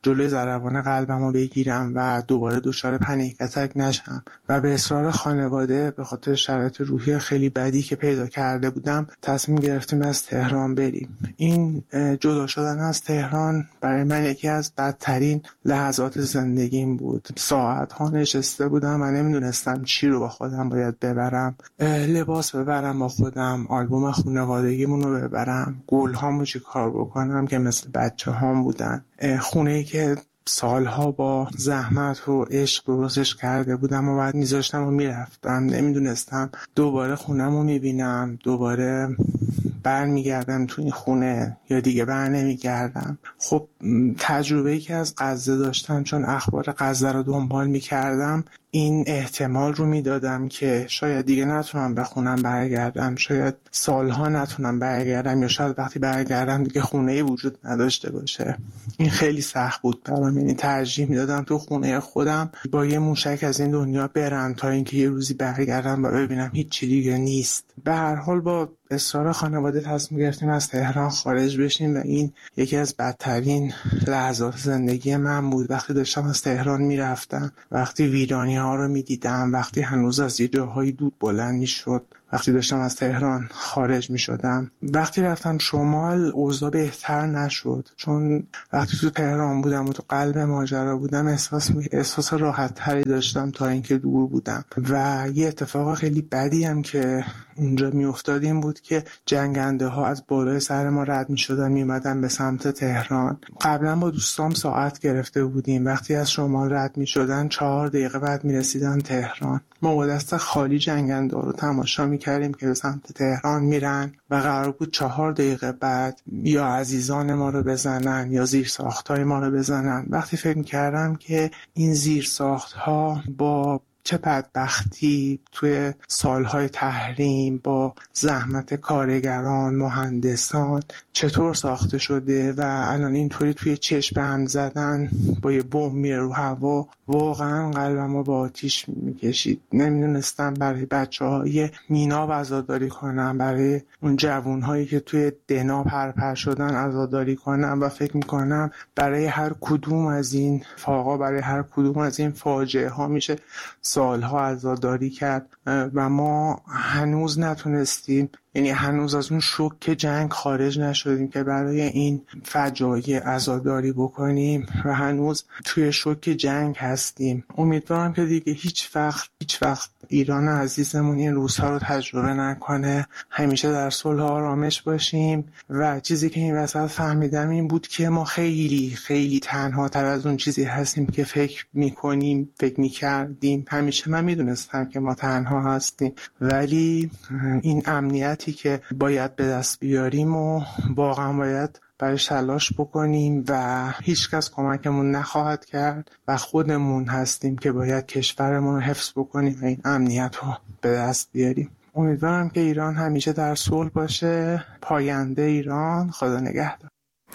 جلوی ضربان قلبمو بگیرم و دوباره دچار پنیک اتک نشم و به اصرار خانواده به خاطر شرایط روحی خیلی بدی که پیدا کرده بودم تصمیم گرفتیم از تهران بریم. این جدا شدن از تهران برای من یکی از بدترین لحظات زندگیم بود. ساعت ها نشسته بودم و نمیدونستم چی رو با خودم باید ببرم. لباس ببرم با خودم، آلبوم خانوادگیمون رو ببرم، گل هامو چی کار بکنم که مثل بچه هام بودن، خونه‌ای که سالها با زحمت و عشق درستش کرده بودم و بعد میذاشتم و میرفتم. نمیدونستم دوباره خونم رو میبینم، دوباره بر میگردم تو این خونه یا دیگه بر نمیگردم. خب تجربه‌ای که از غزه داشتم، چون اخبار غزه رو دنبال میکردم، این احتمال رو میدادم که شاید دیگه نتونم به خونم برگردم، شاید سالها نتونم برگردم، یا شاید وقتی برگردم دیگه خونه‌ای وجود نداشته باشه. این خیلی سخت بود برام، یعنی ترجیح میدادم تو خونه خودم با یه موشک از این دنیا برم تا اینکه یه روزی برگردم و ببینم هیچ چیزی دیگه نیست. به هر حال با اصرار خانواده تصمیم گرفتیم از تهران خارج بشیم و این یکی از بدترین لحظات زندگی من بود. وقتی داشتم از تهران میرفتم، وقتی ویرانی ها رو میدیدم، وقتی هنوز از یه جاهای دود بلند میشد، وقتی داشتم از تهران خارج می شدم. وقتی رفتم شمال اوضاع بهتر نشد، چون وقتی تو تهران بودم و تو قلب ماجرا بودم احساس احساس راحت تری داشتم تا اینکه دور بودم. و یه اتفاق خیلی بدی هم که اونجا می افتاد این بود که جنگنده ها از بالای سر ما رد می شدن می اومدن به سمت تهران. قبلا با دوستام ساعت گرفته بودیم، وقتی از شمال رد می شدن چهار دقیقه بعد می رسیدن تهران. ما با دست خالی جنگنده رو تماشا می کردیم که به سمت تهران میرن و قرار بود چهار دقیقه بعد یا عزیزان ما رو بزنن یا زیر ساختای ما رو بزنن. وقتی فکر می‌کردم که این زیر ساخت‌ها با چه بدبختی توی سالهای تحریم با زحمت کارگران، مهندسان چطور ساخته شده و الان اینطوری توی چشم هم زدن با یه بمب میره رو هوا، واقعا قلبم رو با آتیش میکشید. نمیدونستم برای بچه های مینا عزاداری کنم، برای اون جوون هایی که توی دنا پرپر شدن عزاداری کنم و فکر میکنم برای هر کدوم از این فاقا، برای هر کدوم از این فاجعه ها میشه سالها عزاداری کرد و ما هنوز نتونستیم، یعنی هنوز از اون شوک جنگ خارج نشدیم که برای این فجایع عزاداری بکنیم و هنوز توی شوک جنگ هستیم. امیدوارم که دیگه هیچ وقت هیچ وقت ایران عزیزمون این روزها رو تجربه نکنه، همیشه در صلح و آرامش باشیم. و چیزی که این وسط فهمیدم این بود که ما خیلی خیلی تنها تر از اون چیزی هستیم که فکر میکنیم، فکر میکردیم. همیشه من میدونستم که ما تنها هستیم، ولی این امنیت که باید به دست بیاریم و واقعا باید برایش تلاش بکنیم و هیچ کس کمکمون نخواهد کرد و خودمون هستیم که باید کشورمون رو حفظ بکنیم و این امنیت رو به دست بیاریم. امیدوارم که ایران همیشه در صلح باشه. پاینده ایران. خدا نگهدار.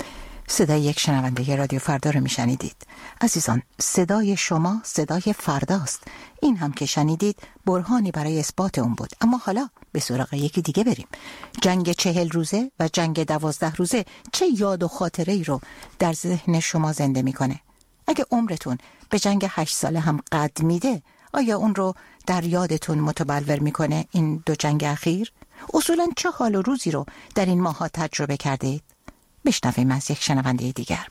صدای یک شنونده رادیو فردا رو میشنیدید. عزیزان، صدای شما صدای فرداست. این هم که شنیدید برهانی برای اثبات اون بود. اما حالا به سراغ یکی دیگه بریم. جنگ چهل روزه و جنگ دوازده روزه چه یاد و خاطره ای رو در ذهن شما زنده میکنه؟ اگه عمرتون به جنگ هشت ساله هم قد میده، آیا اون رو در یادتون متبلور میکنه این دو جنگ اخیر؟ اصولاً چه حال و روزی رو در این ماها تجربه کردید؟ بشنویم از یک شنونده دیگر.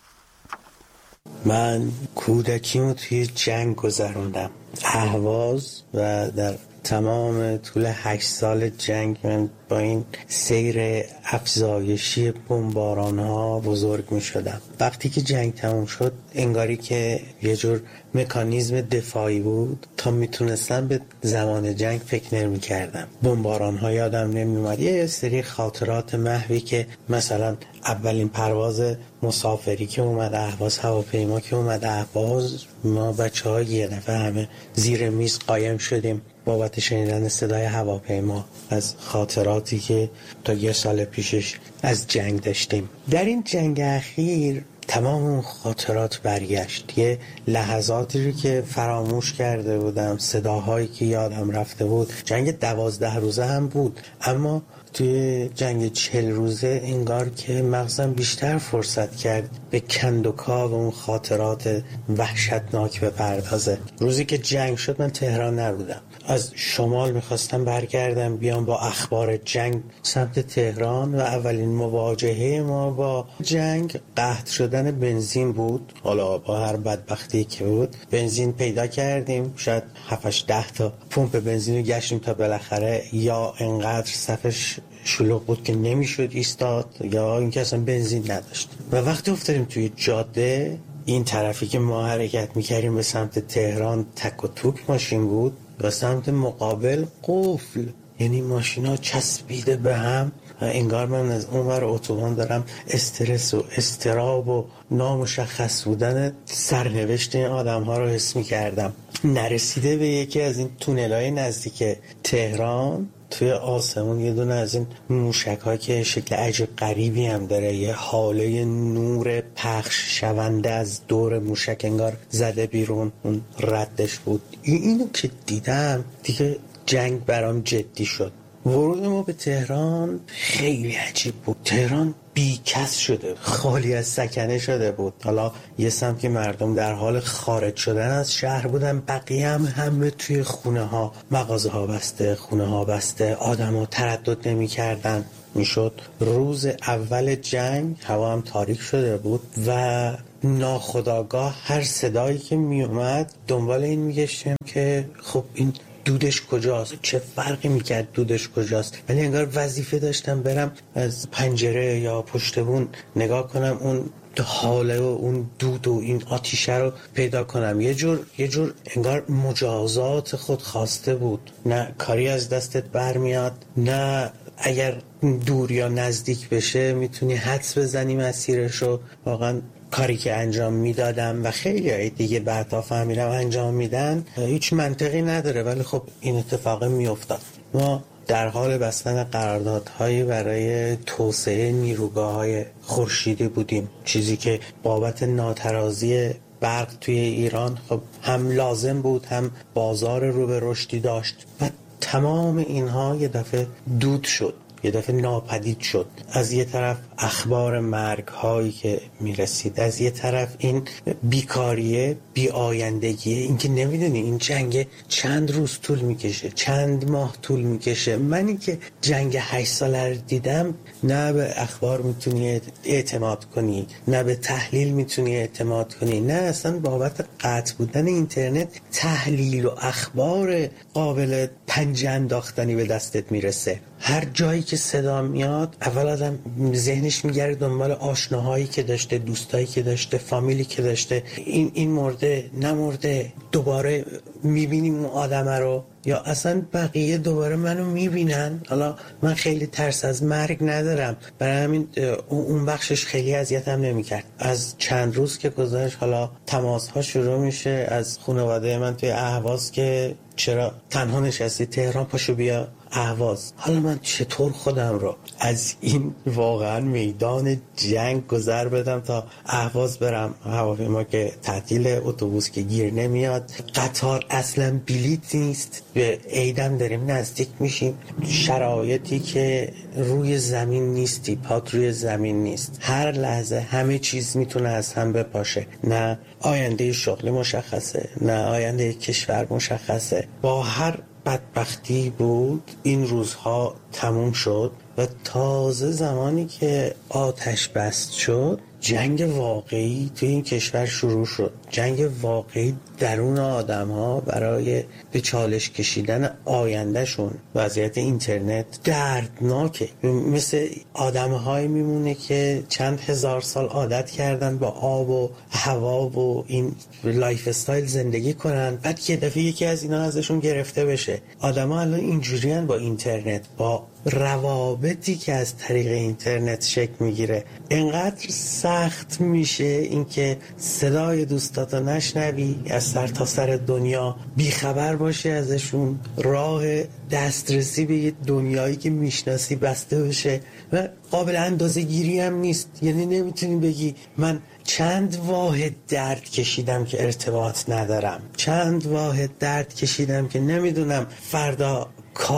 من کودکیمو توی جنگ گذروندم، اهواز، و در تمام طول هشت سال جنگ من با این سیر افزایشی بمباران ها بزرگ می شدم. وقتی که جنگ تموم شد انگاری که یه جور مکانیزم دفاعی بود، تا میتونستم به زمان جنگ فکر نمی کردم. بمباران ها یادم نمی اومد. یه سری خاطرات محوی که مثلا اولین پرواز مسافری که اومد اهواز، هواپیما که اومد اهواز، ما بچه ها یه دفعه همه زیر میز قایم شدیم بابت شنیدن صدای هواپیما، از خاطراتی که تا یه سال پیشش از جنگ داشتیم. در این جنگ اخیر تمام اون خاطرات برگشت. یه لحظاتی رو که فراموش کرده بودم، صداهایی که یادم رفته بود. جنگ دوازده روزه هم بود، اما توی جنگ چهل روزه انگار که مغزم بیشتر فرصت کرد به کندوکاو و اون خاطرات وحشتناک بپردازه. روزی که جنگ شد من تهران نبودم، از شمال میخواستم برگردم بیام با اخبار جنگ سمت تهران و اولین مواجهه ما با جنگ قحط شدن بنزین بود. حالا با هر بدبختی که بود بنزین پیدا کردیم، شاید هفت ده تا پمپ بنزین رو گشتیم تا بالاخره یا انقدر صفش شلوغ بود که نمیشد ایستاد یا اینکه اصلا بنزین نداشت. و وقتی افتادیم توی جاده، این طرفی که ما حرکت میکردیم به سمت تهران تک و توک ماشین بود و سمت مقابل قفل، یعنی ماشینا چسبیده به هم. انگار من از اونور اتوبان دارم استرس و استراب و نامشخص بودن سرنوشت این آدم ها رو حس میکردم. نرسیده به یکی از این تونل‌های نزدیک تهران، توی آسمون یه دونه از این موشک ها که شکل عجب غریبی هم داره، یه حاله نور پخش شونده از دور موشک انگار زده بیرون، اون ردش بود. اینو که دیدم دیگه جنگ برام جدی شد. ورود ما به تهران خیلی عجیب بود. تهران بی کس شده، خالی از سکنه شده بود. حالا یه سمت که مردم در حال خارج شدن از شهر بودن، بقیه هم همه توی خونه ها، مغازه ها بسته، خونه ها بسته، آدم ها تردد نمی کردن. میشد روز اول جنگ، هوا هم تاریک شده بود و ناخودآگاه هر صدایی که می اومد دنبال این میگشتیم که خب این دودش کجاست، چه فرقی میکرد دودش کجاست. ولی انگار وظیفه داشتم برم از پنجره یا پشت بون نگاه کنم اون حاله و اون دود و این آتیشه رو پیدا کنم. یه جور یه جور انگار مجازات خود خواسته بود. نه کاری از دستت برمیاد، نه اگر دور یا نزدیک بشه میتونی حدس بزنی مسیرشو. واقعا کاری که انجام میدادم و خیلی دیگه بعدا فهمیدم انجام میدن هیچ منطقی نداره، ولی خب این اتفاق میافتاد. ما در حال بستن قراردادهایی برای توسعه نیروگاه‌های خورشیدی بودیم، چیزی که بابت ناترازی برق توی ایران خب هم لازم بود، هم بازار رو به رشدی داشت و تمام اینها یه دفعه دود شد، یه دفعه ناپدید شد. از یه طرف اخبار مرگ هایی که میرسید، از یه طرف این بیکاریه، بی آیندگیه، این که نمیدونی این جنگ چند روز طول میکشه، چند ماه طول میکشه. منی که جنگ هشت ساله رو دیدم، نه به اخبار میتونی اعتماد کنی، نه به تحلیل میتونی اعتماد کنی، نه اصلا بابت قطع بودن اینترنت تحلیل و اخبار قابل پنجه انداختنی به دستت میرسه. هر جایی که صدا میاد اول آدم ذهنش میگره دنبال آشناهایی که داشته، دوستایی که داشته، فامیلی که داشته، این این مرده نمرده، دوباره میبینیم اون آدمه رو یا اصلا بقیه دوباره منو میبینن. حالا من خیلی ترس از مرگ ندارم، برای همین اون بخشش خیلی اذیتم نمیکرد. از چند روز که گذشت حالا تماس ها شروع میشه از خانواده من توی اهواز که چرا تنها نشستی تهران، پاشو بیا اهواز. حالا من چطور خودم رو از این واقعا میدان جنگ گذر بدم تا اهواز برم؟ هواپیما که تعطیل، اتوبوس که گیر نمیاد، قطار اصلا بلیط نیست، به عیدم داریم نزدیک میشیم، شرایطی که روی زمین نیستی، پات روی زمین نیست، هر لحظه همه چیز میتونه از هم بپاشه. نه آینده شغل مشخصه، نه آینده کشور مشخصه. با هر بدبختی بود این روزها تموم شد و تازه زمانی که آتش بست شد جنگ واقعی توی این کشور شروع شد. جنگ واقعی درون آدم ها برای به چالش کشیدن آیندهشون. وضعیت اینترنت دردناکه، مثل آدم های میمونه که چند هزار سال عادت کردن با آب و هوا و این لایف استایل زندگی کنن، بعد یه دفعه یکی از اینا ازشون گرفته بشه. آدم ها الان اینجوریان با اینترنت، با روابطی که از طریق اینترنت شکل میگیره. انقدر سخت میشه اینکه صدای دوستاتو نشنوی، از سر تا سر دنیا بیخبر باشی ازشون، راه دسترسی به یه دنیایی که میشناسی بسته بشه و قابل اندازه گیری هم نیست. یعنی نمیتونی بگی من چند واحد درد کشیدم که ارتباط ندارم، چند واحد درد کشیدم که نمیدونم فردا کار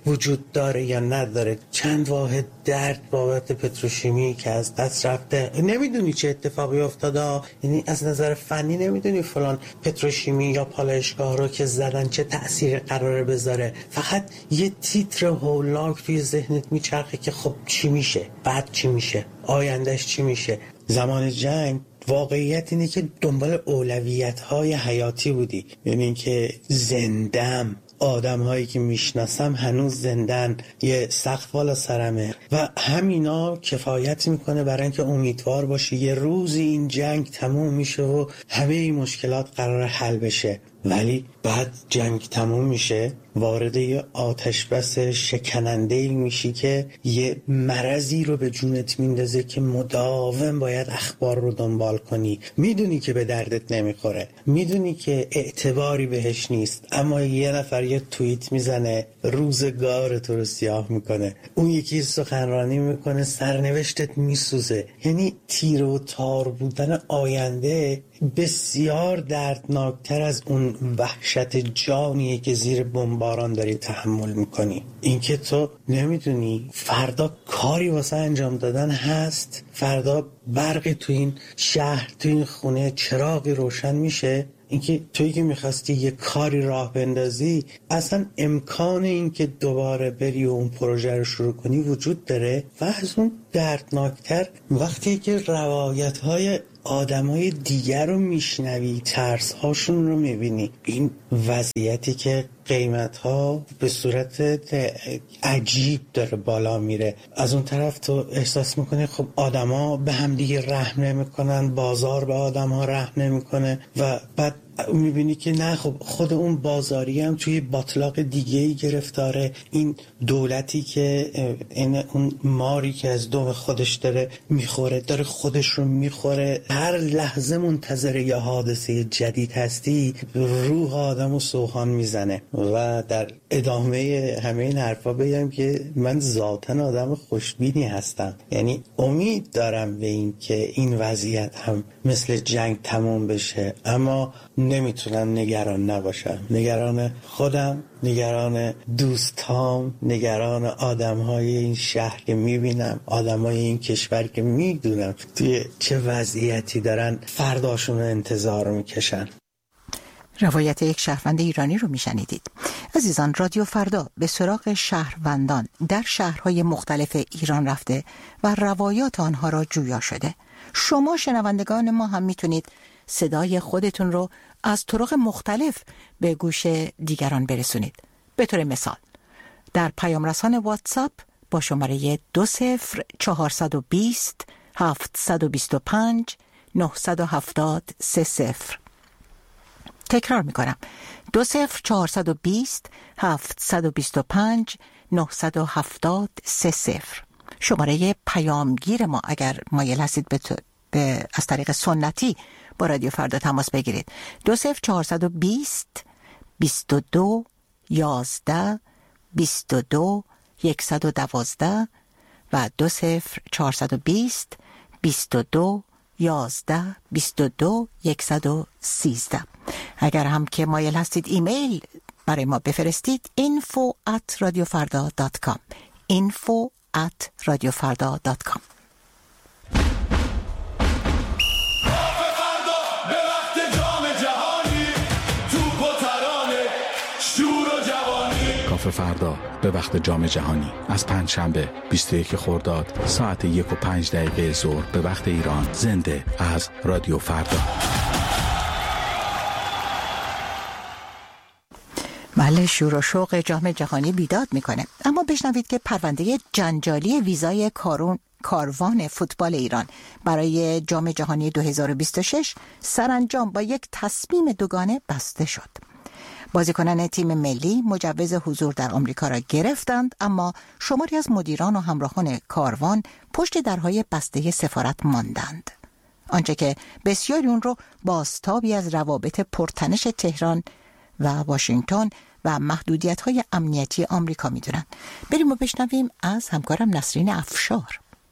وجود داره یا نداره، چند واحد درد بابت پتروشیمی که از دست رفته، نمیدونی چه اتفاقی افتاده، یعنی از نظر فنی نمیدونی فلان پتروشیمی یا پالایشگاه رو که زدن چه تأثیر قراره بذاره. فقط یه تیتر هولاک توی ذهنت میچرخه که خب چی میشه، بعد چی میشه، آیندهش چی میشه. زمان جنگ واقعیت اینه که دنبال اولویت‌های حیاتی بودی، یعنی اینکه زندم، آدم هایی که میشناسم هنوز زندن، یه سقف بالا سرمه و همینا کفایت میکنه برای اینکه امیدوار باشی یه روزی این جنگ تموم میشه و همه این مشکلات قرار حل بشه. ولی بعد جنگ تموم میشه، وارد یه آتش بس شکننده‌ای میشی که یه مرضی رو به جونت میندازه که مداوم باید اخبار رو دنبال کنی. میدونی که به دردت نمیخوره، میدونی که اعتباری بهش نیست، اما یه نفر یه توییت میزنه روزگار تو رو سیاه میکنه، اون یکی سخنرانی میکنه سرنوشتت میسوزه. یعنی تیر و تار بودن آینده بسیار دردناکتر از اون وحشت جانیه که زیر بمباران داری تحمل میکنی. اینکه تو نمیدونی فردا کاری واسه انجام دادن هست، فردا برقی تو این شهر، تو این خونه چراغی روشن میشه، اینکه تویی که میخواستی یه کاری راه بندازی اصلا امکان این که دوباره بری و اون پروژه رو شروع کنی وجود داره. و از اون دردناکتر وقتی که روایت های آدمای دیگر رو میشنوی، ترس هاشون رو میبینی، این وضعیتی که قیمت ها به صورت عجیب داره بالا میره، از اون طرف تو احساس میکنی خب آدما به هم دیگه رحم نمیکنن، بازار به آدم ها رحم نمیکنه و بعد میبینی که نه، خب خود اون بازاری هم توی باطلاق دیگه ای گرفتاره. این دولتی که این اون ماری که از دم خودش داره میخوره، داره خودش رو میخوره، هر لحظه منتظر یه حادثه جدید هستی، روح آدم و سوهان میزنه. و در ادامه همه این حرفا بگم که من ذاتن آدم خوشبینی هستم، یعنی امید دارم به این که این وضعیت هم مثل جنگ تموم بشه، اما نمیتونم نگران نباشم. نگران خودم، نگران دوستام، نگران آدمهای این شهر که میبینم، آدمهای این کشور که میدونم توی چه وضعیتی دارن فرداشون رو انتظار میکشن. روایت یک شهروند ایرانی رو میشنیدید. عزیزان، رادیو فردا به سراغ شهروندان در شهرهای مختلف ایران رفته و روایات آنها را جویا شده. شما شنوندگان ما هم میتونید صدای خودتون رو از طرق مختلف به گوش دیگران برسونید. به طور مثال در پیام رسان واتساپ با شماره دو صفر چهارصد و بیست هفتصد و بیست و پنج نهصد و هفتاد سه صفر. تکرار میکنم، دو صفر چهارصد و بیست هفتصد و بیست و پنج نهصد و هفتاد سه صفر. شماره پیامگیر ما اگر مایل هستید به, به از طریق سنتی با رادیو فردا تماس بگیرید، دو صفر چهارصد و بیست بیست و دو یازده بیست و دو یکصد و دوازده و دو صفر چهارصد و بیست بیست و دو یازده بیست و دو یکصد و سیزده. اگر هم که مایل هستید ایمیل برای ما بفرستید info at radiofarda dot com info at radiofarda dot com. کافه فردا به وقت جام جهانی از پنجشنبه بیست و یک خرداد ساعت یک و پنج دقیقه ظهر به وقت ایران، زنده از رادیو فردا. بله، شور و شوق جام جهانی بیداد میکنه. اما بشنوید که پرونده جنجالی ویزای کارون کاروان فوتبال ایران برای جام جهانی دو هزار و بیست و شش سرانجام با یک تصمیم دوگانه بسته شد. بازیکنان تیم ملی مجوز حضور در آمریکا را گرفتند، اما شماری از مدیران و همراهان کاروان پشت درهای بسته سفارت ماندند. آنچه که بسیاری اون رو بازتابی از روابط پرتنش تهران و واشنگتن و محدودیت‌های امنیتی آمریکا می‌دونن. بریم و بشنویم از همکارم نسرین افشار.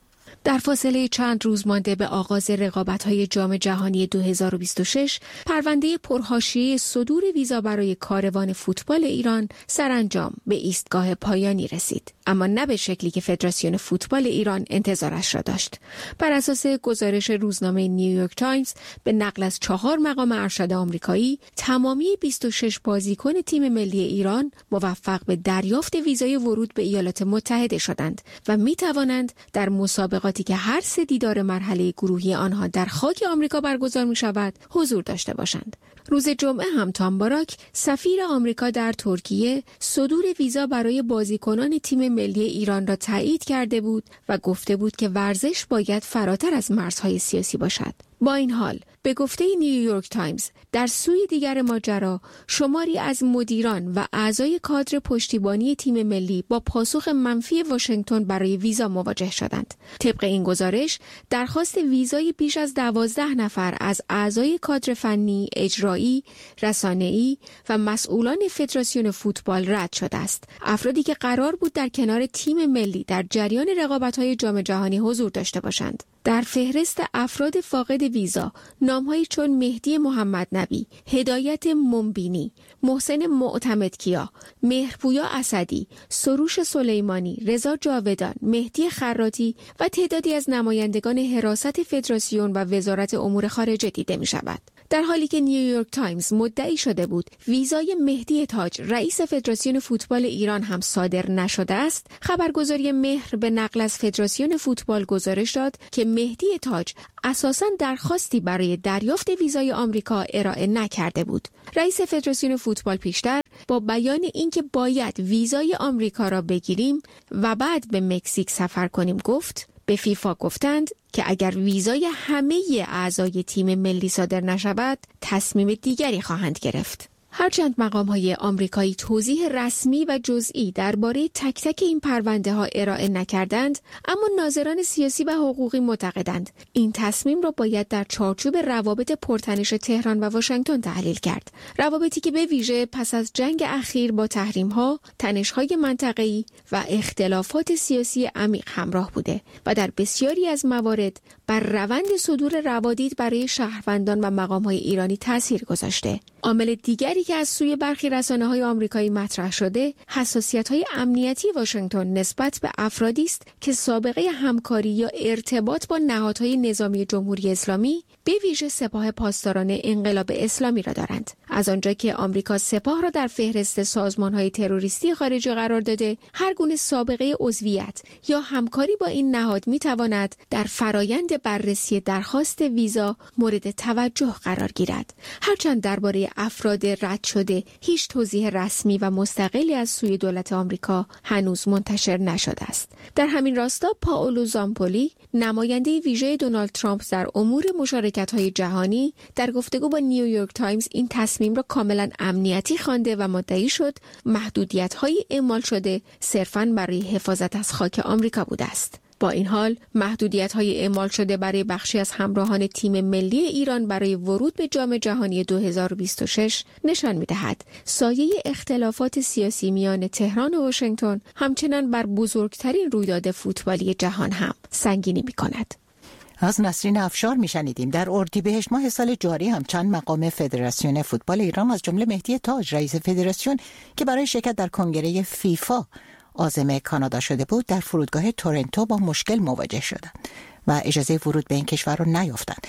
در فاصله چند روز مانده به آغاز رقابت‌های جام جهانی دو هزار و بیست و شش، پرونده پرحاشیه صدور ویزا برای کاروان فوتبال ایران سرانجام به ایستگاه پایانی رسید، اما نه به شکلی که فدراسیون فوتبال ایران انتظارش را داشت. بر اساس گزارش روزنامه نیویورک تایمز به نقل از چهار مقام ارشد آمریکایی، تمامی بیست و شش بازیکن تیم ملی ایران موفق به دریافت ویزای ورود به ایالات متحده شدند و می توانند در مسابقات که هر سه دیدار مرحله گروهی آنها در خاک آمریکا برگزار می شود حضور داشته باشند. روز جمعه هم تام باراک، سفیر آمریکا در ترکیه، صدور ویزا برای بازیکنان تیم ملی ایران را تایید کرده بود و گفته بود که ورزش باید فراتر از مرزهای سیاسی باشد. با این حال، به گفته نیویورک تایمز، در سوی دیگر ماجرا شماری از مدیران و اعضای کادر پشتیبانی تیم ملی با پاسخ منفی واشنگتن برای ویزا مواجه شدند. طبق این گزارش، درخواست ویزای بیش از دوازده نفر از اعضای کادر فنی، اجرایی، رسانه‌ای و مسئولان فدراسیون فوتبال رد شده است. افرادی که قرار بود در کنار تیم ملی در جریان رقابت‌های جام جهانی حضور داشته باشند. در فهرست افراد فاقد ویزا نام‌هایی چون مهدی محمد نبی، هدایت منبینی، محسن معتمدکیا، مهرپویا اسدی، سروش سلیمانی، رضا جاودان، مهدی خراطی و تعدادی از نمایندگان حراست فدراسیون و وزارت امور خارجه دیده می‌شود. در حالی که نیویورک تایمز مدعی شده بود ویزای مهدی تاج رئیس فدراسیون فوتبال ایران هم صادر نشده است، خبرگزاری مهر به نقل از فدراسیون فوتبال گزارش داد که مهدی تاج اساساً درخواستی برای دریافت ویزای آمریکا ارائه نکرده بود. رئیس فدراسیون فوتبال پیشتر با بیان اینکه باید ویزای آمریکا را بگیریم و بعد به مکزیک سفر کنیم گفت، به فیفا گفتند که اگر ویزای همه اعضای تیم ملی صادر نشود، تصمیم دیگری خواهند گرفت. هرچند مقام‌های آمریکایی توضیح رسمی و جزئی درباره تک تک این پرونده ها ارائه نکردند، اما ناظران سیاسی و حقوقی معتقدند این تصمیم را باید در چارچوب روابط پرتنش تهران و واشنگتن تحلیل کرد. روابطی که به ویژه پس از جنگ اخیر با تحریم‌ها، تنش‌های منطقه‌ای و اختلافات سیاسی عمیق همراه بوده و در بسیاری از موارد بر روند صدور روادید برای شهروندان و مقام‌های ایرانی تاثیر گذاشته. عامل دیگری که از سوی برخی رسانه‌های آمریکایی مطرح شده، حساسیت‌های امنیتی واشنگتن نسبت به افرادی است که سابقه همکاری یا ارتباط با نهادهای نظامی جمهوری اسلامی، به ویژه سپاه پاسداران انقلاب اسلامی را دارند. از آنجا که آمریکا سپاه را در فهرست سازمان‌های تروریستی خارجی قرار داده، هر گونه سابقه عضویت یا همکاری با این نهاد می‌تواند در فرایند بررسی درخواست ویزا مورد توجه قرار گیرد. هرچند درباره افراد رد شده هیچ توضیح رسمی و مستقلی از سوی دولت آمریکا هنوز منتشر نشده است. در همین راستا پائولو زامپولی، نماینده ویژه دونالد ترامپ در امور مشارکت‌های جهانی، در گفتگو با نیویورک تایمز این تصمیم را کاملا امنیتی خوانده و مدعی شد محدودیت‌های اعمال شده صرفاً برای حفاظت از خاک آمریکا بوده است. با این حال، محدودیت‌های اعمال شده برای بخشی از همراهان تیم ملی ایران برای ورود به جام جهانی دو هزار و بیست و شش نشان می‌دهد سایه اختلافات سیاسی میان تهران و واشنگتن همچنان بر بزرگترین رویداد فوتبالی جهان هم سنگینی می‌کند. از نسرین افشار میشنیدیم. در اردیبهشت ماه سال جاری هم چند مقام فدراسیون فوتبال ایران از جمله مهدی تاج رئیس فدراسیون که برای شرکت در کنگره فیفا عازم کانادا شده بود، در فرودگاه تورنتو با مشکل مواجه شدند و اجازه ورود به این کشور رو نیافتند.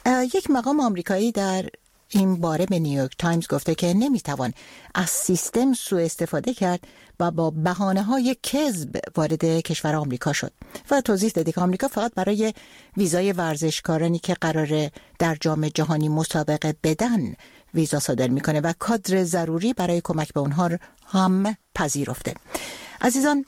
یک مقام آمریکایی در این باره به نیویورک تایمز گفته که نمیتوان از سیستم سوء استفاده کرد و با بهانه‌های کذب وارد کشور آمریکا شد و توضیح داده که آمریکا فقط برای ویزای ورزشکارانی که قراره در جام جهانی مسابقه بدن ویزا صادر میکنه و کادر ضروری برای کمک به اونها هم پذیرفته. عزیزان،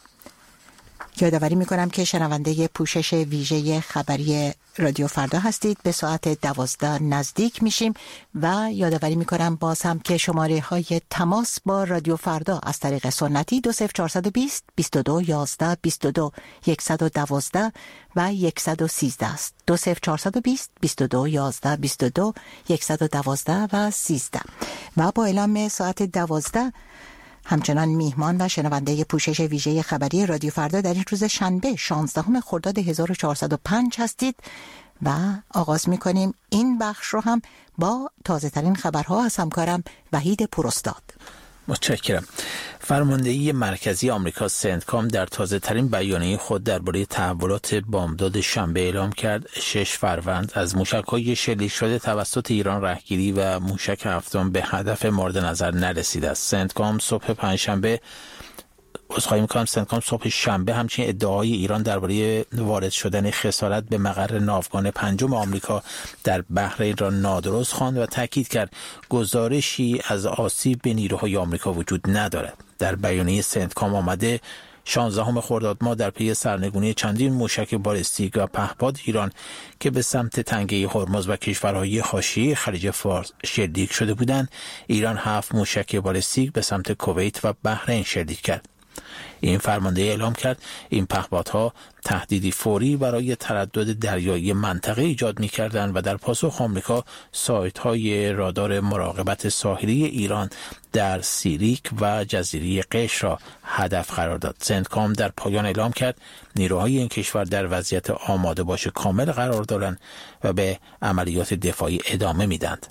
یادآوری میکنم که شنونده پوشش ویژه خبری رادیو فردا هستید. به ساعت دوازده نزدیک میشیم و یادآوری میکنم باز هم که شماره های تماس با رادیو فردا از طریق سنتی دو صفر چهارصد و بیست بیست و دو یازده بیست و دو صد و دوازده و صد و سیزده است. دو صفر چهارصد و بیست بیست و دو یازده بیست و دو صد و دوازده و سیزده. و با اعلام ساعت دوازده همچنان میهمان و شنونده پوشش ویژه خبری رادیو فردا در این روز شنبه شانزدهم خرداد هزار و چهارصد و پنج هستید و آغاز می‌کنیم این بخش رو هم با تازه ترین خبرها از همکارم وحید پوراستاد. متشکرم. فرماندهی مرکزی آمریکا سنتکام در تازه ترین بیانیه خود درباره تحولات بامداد شنبه اعلام کرد شش فروند از موشک‌های شلیک شده توسط ایران رهگیری و موشک هفتم به هدف مورد نظر نرسیده است. سنتکام صبح پنجشنبه عذرخواهی می‌کنم سنتکام صبح شنبه همچنین ادعای ایران درباره وارد شدن خسارت به مقر ناوگان پنجم آمریکا در بحرین را نادرست خواند و تاکید کرد گزارشی از آسیب به نیروهای آمریکا وجود ندارد. در بیانیه سنتکام آمده شانزدهم خرداد ماه در پی سرنگونی چندین موشک بالستیک و پهپاد ایران که به سمت تنگه هرمز و کشورهای حاشیه خلیج فارس شلیک شده بودند، ایران هفت موشک بالستیک به سمت کویت و بحرین شلیک کرد. این فرمانده اعلام کرد این پهپادها تهدیدی فوری برای تردد دریایی منطقه ایجاد می‌کردند و در پاسخ آمریکا سایت‌های رادار مراقبت ساحلی ایران در سیریک و جزیره قشم را هدف قرار داد. سنتکام در پایان اعلام کرد نیروهای این کشور در وضعیت آماده باش کامل قرار دارند و به عملیات دفاعی ادامه میدند.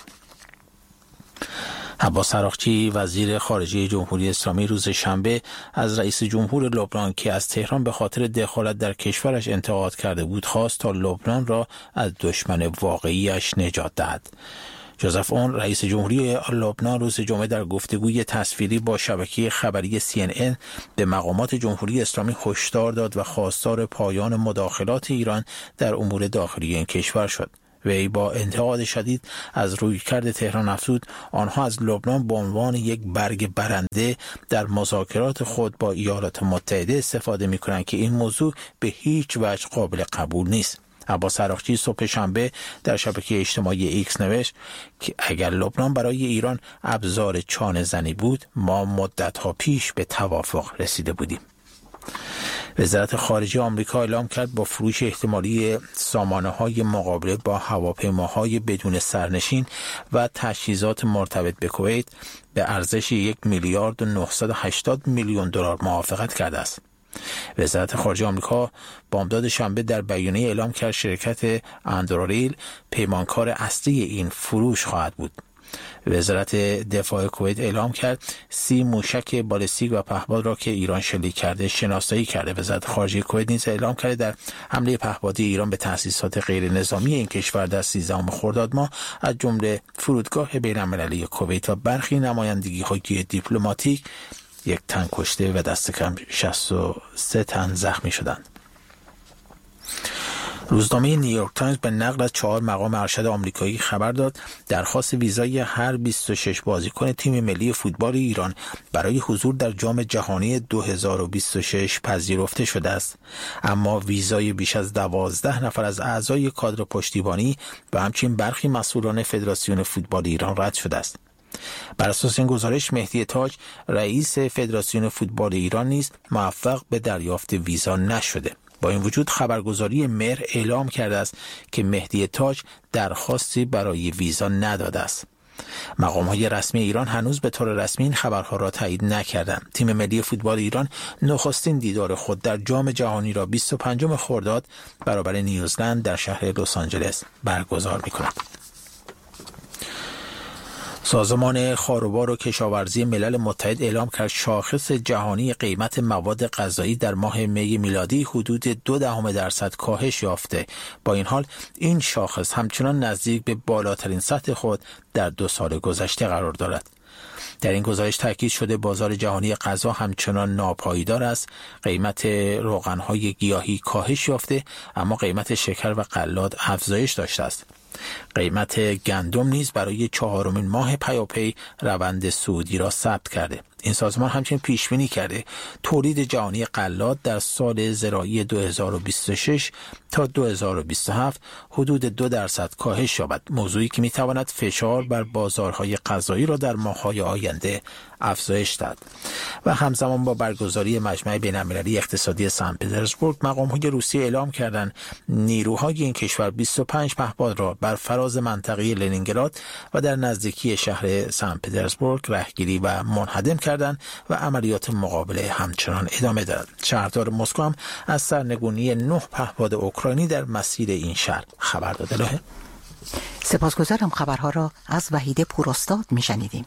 عباس عراقچی وزیر خارجه جمهوری اسلامی روز شنبه از رئیس جمهور لبنان که از تهران به خاطر دخالت در کشورش انتقاد کرده بود خواست تا لبنان را از دشمن واقعیش نجات دهد. جوزف اون رئیس جمهوری لبنان روز جمعه در گفتگوی تصویری با شبکه خبری سی ان ان به مقامات جمهوری اسلامی هشدار داد و خواستار پایان مداخلات ایران در امور داخلی این کشور شد. وی با انتقاد شدید از رویکرد تهران افزود آنها از لبنان به عنوان یک برگ برنده در مذاکرات خود با ایالات متحده استفاده می‌کنند که این موضوع به هیچ وجه قابل قبول نیست. عباس عراقچی صبح شنبه در شبکه اجتماعی ایکس نوشت که اگر لبنان برای ایران ابزار چانه زنی بود ما مدت‌ها پیش به توافق رسیده بودیم. وزارت خارجه آمریکا اعلام کرد با فروش احتمالی سامانه‌های مقابله با هواپیماهای بدون سرنشین و تجهیزات مرتبط به کویت به ارزش یک میلیارد و نهصد و هشتاد میلیون دلار موافقت کرده است. وزارت خارجه آمریکا بامداد شنبه در بیانیه اعلام کرد شرکت اندروریل پیمانکار اصلی این فروش خواهد بود. وزارت دفاع کویت اعلام کرد سی موشک بالستیک و پهپاد را که ایران شلیک کرده شناسایی کرده. وزارت خارجه کویت نیز اعلام کرده در حمله پهپادی ایران به تأسیسات غیر نظامی این کشور در سیزدهم خرداد ماه از جمله فرودگاه بین‌المللی کویت و برخی نمایندگی‌های دیپلماتیک یک تن کشته و دست کم شصت و سه تن زخمی شدند. روزنامه نیویورک تایمز به نقل از چهار مقام ارشد آمریکایی خبر داد درخواست ویزای هر بیست و شش بازیکن تیم ملی فوتبال ایران برای حضور در جام جهانی دو هزار و بیست و شش پذیرفته شده است، اما ویزای بیش از دوازده نفر از اعضای کادر پشتیبانی و همچنین برخی مسئولان فدراسیون فوتبال ایران رد شده است. بر اساس این گزارش مهدی تاج رئیس فدراسیون فوتبال ایران نیز موفق به دریافت ویزا نشده. با این وجود خبرگزاری مهر اعلام کرده است که مهدی تاج درخواستی برای ویزا نداده است. مقام‌های رسمی ایران هنوز به طور رسمی این خبرها را تایید نکردند. تیم ملی فوتبال ایران نخستین دیدار خود در جام جهانی را بیست و پنجم خرداد برابر نیوزلند در شهر لس آنجلس برگزار می‌کند. سازمان خاروبار و کشاورزی ملل متحد اعلام کرد شاخص جهانی قیمت مواد غذایی در ماه می میلادی حدود دو دهم درصد کاهش یافته. با این حال این شاخص همچنان نزدیک به بالاترین سطح خود در دو سال گذشته قرار دارد. در این گزارش تاکید شده بازار جهانی غذا همچنان ناپایدار است. قیمت روغن‌های گیاهی کاهش یافته اما قیمت شکر و غلات افزایش داشته است. قیمت گندم نیز برای چهارمین ماه پیاپی روند صعودی را ثبت کرده. این سازمان همچنین پیش بینی کرده تولید جهانی غلات در سال زراعی دو هزار و بیست و شش تا دو هزار و بیست و هفت حدود دو درصد کاهش یابد، موضوعی که میتواند فشار بر بازارهای غذایی را در ماه‌های آینده افزایش دهد. و همزمان با برگزاری مجمع بین‌المللی اقتصادی سن پترزبورگ مقام‌های روسیه اعلام کردند نیروهای این کشور بیست و پنج پهپاد را بر فراز منطقه لنینگراد و در نزدیکی شهر سن پترزبورگ رهگیری و منهدم کردند و عملیات مقابله همچنان ادامه دارد. شهردار مسکو هم از سرنگونی نه پهپاد اوکراینی در مسیر این شهر خبر داده. سپاسگزارم. خبرها را از وحید پوراستاد میشنیدیم.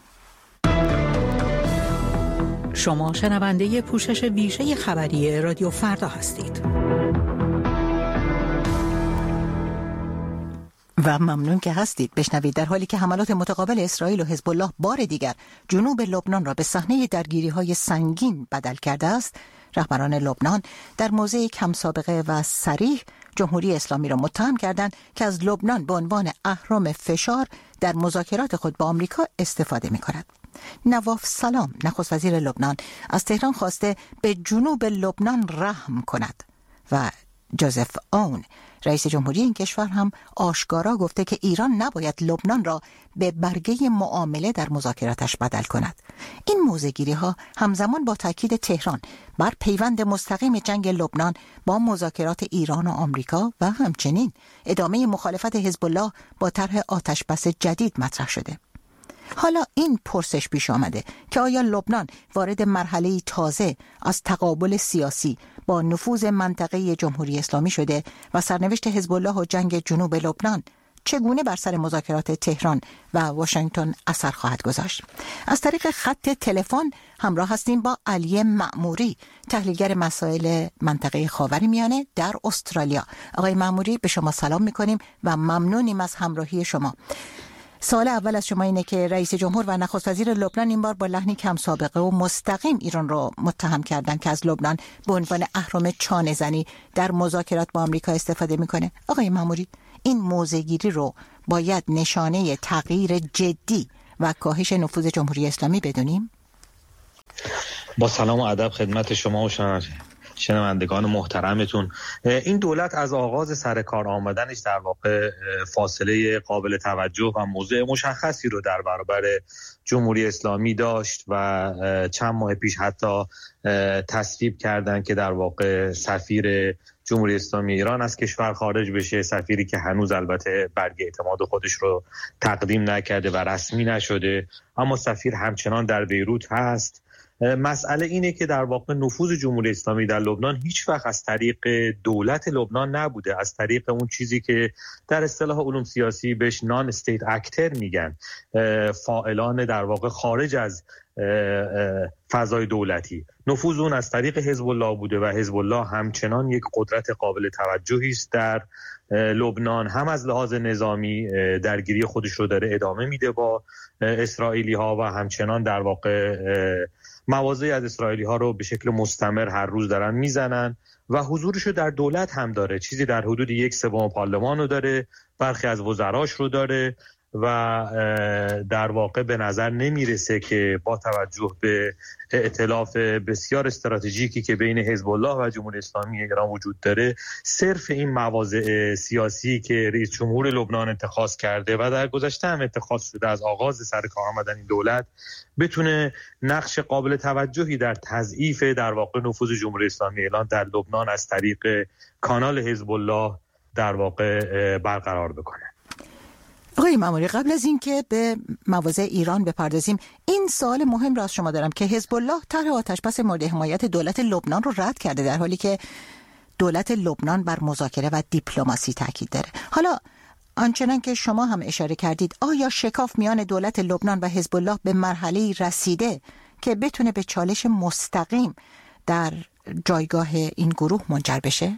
شما شنونده پوشش ویژه خبری رادیو فردا هستید. و ممنون که هستید. بشنوید در حالی که حملات متقابل اسرائیل و حزب الله بار دیگر جنوب لبنان را به صحنه درگیری‌های سنگین بدل کرده است، رهبران لبنان در موضع کم سابقه و صریح جمهوری اسلامی را متهم کردند که از لبنان به عنوان اهرم فشار در مذاکرات خود با آمریکا استفاده می‌کند. نواف سلام نخست وزیر لبنان از تهران خواسته به جنوب لبنان رحم کند و جوزف اون رئیس جمهوری این کشور هم آشکارا گفته که ایران نباید لبنان را به برگه معامله در مذاکراتش بدل کند. این موضع‌گیری ها همزمان با تاکید تهران بر پیوند مستقیم جنگ لبنان با مذاکرات ایران و آمریکا و همچنین ادامه مخالفت حزب الله با طرح آتشبس جدید مطرح شده. حالا این پرسش پیش آمده که آیا لبنان وارد مرحله تازه از تقابل سیاسی با نفوذ منطقه جمهوری اسلامی شده و سرنوشت حزب الله و جنگ جنوب لبنان چگونه بر سر مذاکرات تهران و واشنگتن اثر خواهد گذاشت؟ از طریق خط تلفن همراه هستیم با علی مأموری، تحلیلگر مسائل منطقه خاورمیانه در استرالیا. آقای مأموری، به شما سلام می‌کنیم و ممنونیم از همراهی شما. سوال اول از شما اینه که رئیس جمهور و نخست وزیر لبنان این بار با لحنی کم سابقه و مستقیم ایران رو متهم کردن که از لبنان به عنوان اهرم چانه زنی در مذاکرات با آمریکا استفاده میکنه. آقای مأموری، این موضع‌گیری رو باید نشانه تغییر جدی و کاهش نفوذ جمهوری اسلامی بدونیم؟ با سلام و ادب خدمت شما و شنوندگان محترمتون. این دولت از آغاز سر کار آمدنش در واقع فاصله قابل توجه و موضع مشخصی رو در برابر جمهوری اسلامی داشت و چند ماه پیش حتی تصویب کردن که در واقع سفیر جمهوری اسلامی ایران از کشور خارج بشه، سفیری که هنوز البته برگ اعتماد خودش رو تقدیم نکرده و رسمی نشده، اما سفیر همچنان در بیروت هست. مسئله اینه که در واقع نفوذ جمهوری اسلامی در لبنان هیچ وقت از طریق دولت لبنان نبوده، از طریق اون چیزی که در اصطلاح علوم سیاسی بهش نان استیت اکتر میگن، فاعلان در واقع خارج از فضای دولتی. نفوذ اون از طریق حزب الله بوده و حزب الله همچنان یک قدرت قابل توجهی است در لبنان، هم از لحاظ نظامی درگیری خودش رو داره ادامه میده با اسرائیلی ها و همچنان در واقع مواضعی از اسرائیلی ها رو به شکل مستمر هر روز دارن میزنن و حضورش رو در دولت هم داره، چیزی در حدود یک سوم پارلمان رو داره، برخی از وزراش رو داره و در واقع به نظر نمیرسه که با توجه به ائتلاف بسیار استراتژیکی که بین حزب الله و جمهوری اسلامی ایران وجود داره، صرف این مواضع سیاسی که رئیس جمهور لبنان اتخاذ کرده و در گذشته هم اتخاذ شده از آغاز سر کار آمدن این دولت بتونه نقش قابل توجهی در تضعیف در واقع نفوذ جمهوری اسلامی ایران در لبنان از طریق کانال حزب الله در واقع برقرار بکنه. آقای مأموری، قبل از اینکه به مواضع ایران بپردازیم، این سوال مهم را از شما دارم که حزب الله طرح آتشبس مورد حمایت دولت لبنان رو رد کرده، در حالی که دولت لبنان بر مذاکره و دیپلماسی تاکید داره. حالا آنچنان که شما هم اشاره کردید، آیا شکاف میان دولت لبنان و حزب الله به مرحله رسیده که بتونه به چالش مستقیم در جایگاه این گروه منجر بشه؟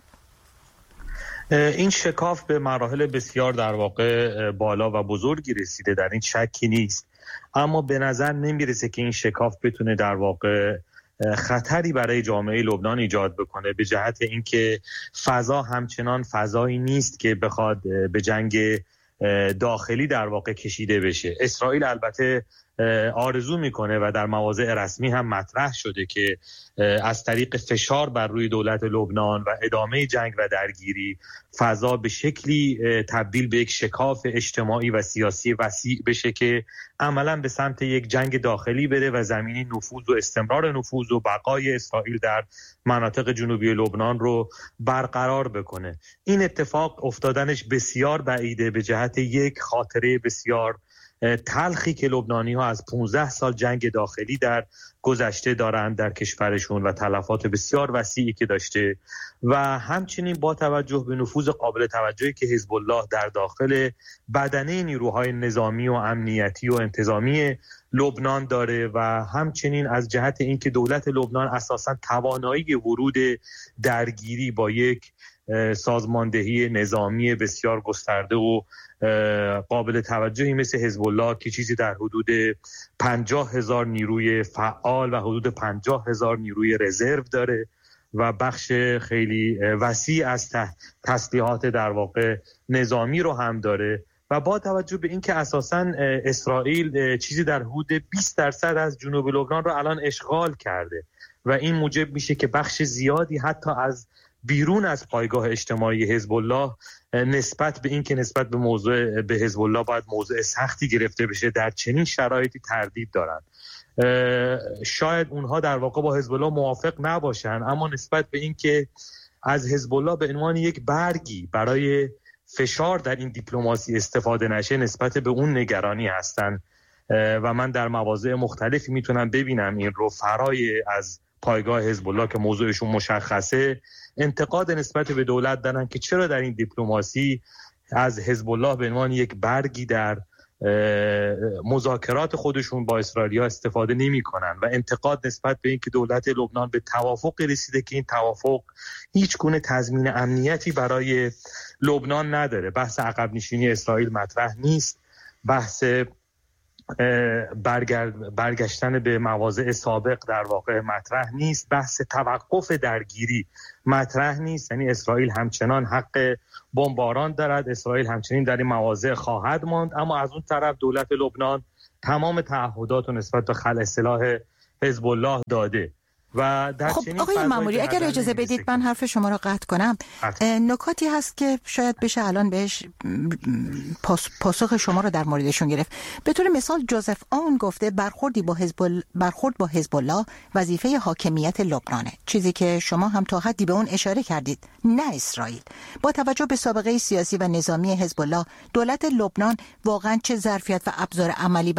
این شکاف به مراحل بسیار در واقع بالا و بزرگی رسیده، در این شکی نیست، اما به نظر نمیرسه که این شکاف بتونه در واقع خطری برای جامعه لبنان ایجاد بکنه، به جهت اینکه فضا همچنان فضایی نیست که بخواد به جنگ داخلی در واقع کشیده بشه. اسرائیل البته آرزو میکنه و در مواضع رسمی هم مطرح شده که از طریق فشار بر روی دولت لبنان و ادامه جنگ و درگیری فضا به شکلی تبدیل به یک شکاف اجتماعی و سیاسی وسیع بشه که عملاً به سمت یک جنگ داخلی بره و زمینه نفوذ و استمرار نفوذ و بقای اسرائیل در مناطق جنوبی لبنان رو برقرار بکنه. این اتفاق افتادنش بسیار بعیده به جهت یک خاطره بسیار تلخی که لبنانی ها از پانزده سال جنگ داخلی در گذشته دارند در کشورشون و تلفات بسیار وسیعی که داشته و همچنین با توجه به نفوذ قابل توجهی که حزب الله در داخل بدنه نیروهای نظامی و امنیتی و انتظامی لبنان داره و همچنین از جهت اینکه دولت لبنان اساساً توانایی ورود درگیری با یک سازماندهی نظامی بسیار گسترده و قابل توجهی مثل حزب الله که چیزی در حدود پنجاه هزار نیروی فعال و حدود پنجاه هزار نیروی رزرو داره و بخش خیلی وسیع از تسلیحات در واقع نظامی رو هم داره و با توجه به اینکه اساساً اسرائیل چیزی در حدود بیست درصد از جنوب لبنان رو الان اشغال کرده و این موجب میشه که بخش زیادی حتی از بیرون از پایگاه اجتماعی حزب الله نسبت به این که نسبت به موضوع به حزب الله باید موضوع سختی گرفته بشه در چنین شرایطی تردید دارن. شاید اونها در واقع با حزب الله موافق نباشن اما نسبت به این که از حزب الله به عنوان یک برگی برای فشار در این دیپلماسی استفاده نشه نسبت به اون نگرانی هستن و من در مواضع مختلفی میتونم ببینم این رو فرای از پایگاه حزب الله که موضوعشون مشخصه انتقاد نسبت به دولت دارن که چرا در این دیپلماسی از حزب الله به عنوان یک برگی در مذاکرات خودشون با اسرائیلیا استفاده نمی کنن و انتقاد نسبت به اینکه دولت لبنان به توافق رسیده که این توافق هیچ گونه تضمین امنیتی برای لبنان نداره. بحث عقب نشینی اسرائیل مطرح نیست، بحث برگرد برگشتن به مواضع سابق در واقع مطرح نیست، بحث توقف درگیری مطرح نیست. یعنی اسرائیل همچنان حق بمباران دارد، اسرائیل همچنین در این مواضع خواهد ماند، اما از اون طرف دولت لبنان تمام تعهدات رو نسبت به خلع سلاح حزب الله داده. و در خب آقای ماموری اگر اجازه بدید من حرف شما رو قطع کنم، نکاتی هست که شاید بشه الان بهش پاسخ شما رو در موردشون گرفت. به طور مثال جوزف آون گفته برخوردی با حزب برخورد با حزب الله وظیفه حاکمیت لبنانه، چیزی که شما هم تا حدی به اون اشاره کردید، نه اسرائیل. با توجه به سابقه سیاسی و نظامی حزب الله، دولت لبنان واقعا چه ظرفیت و ابزار عملی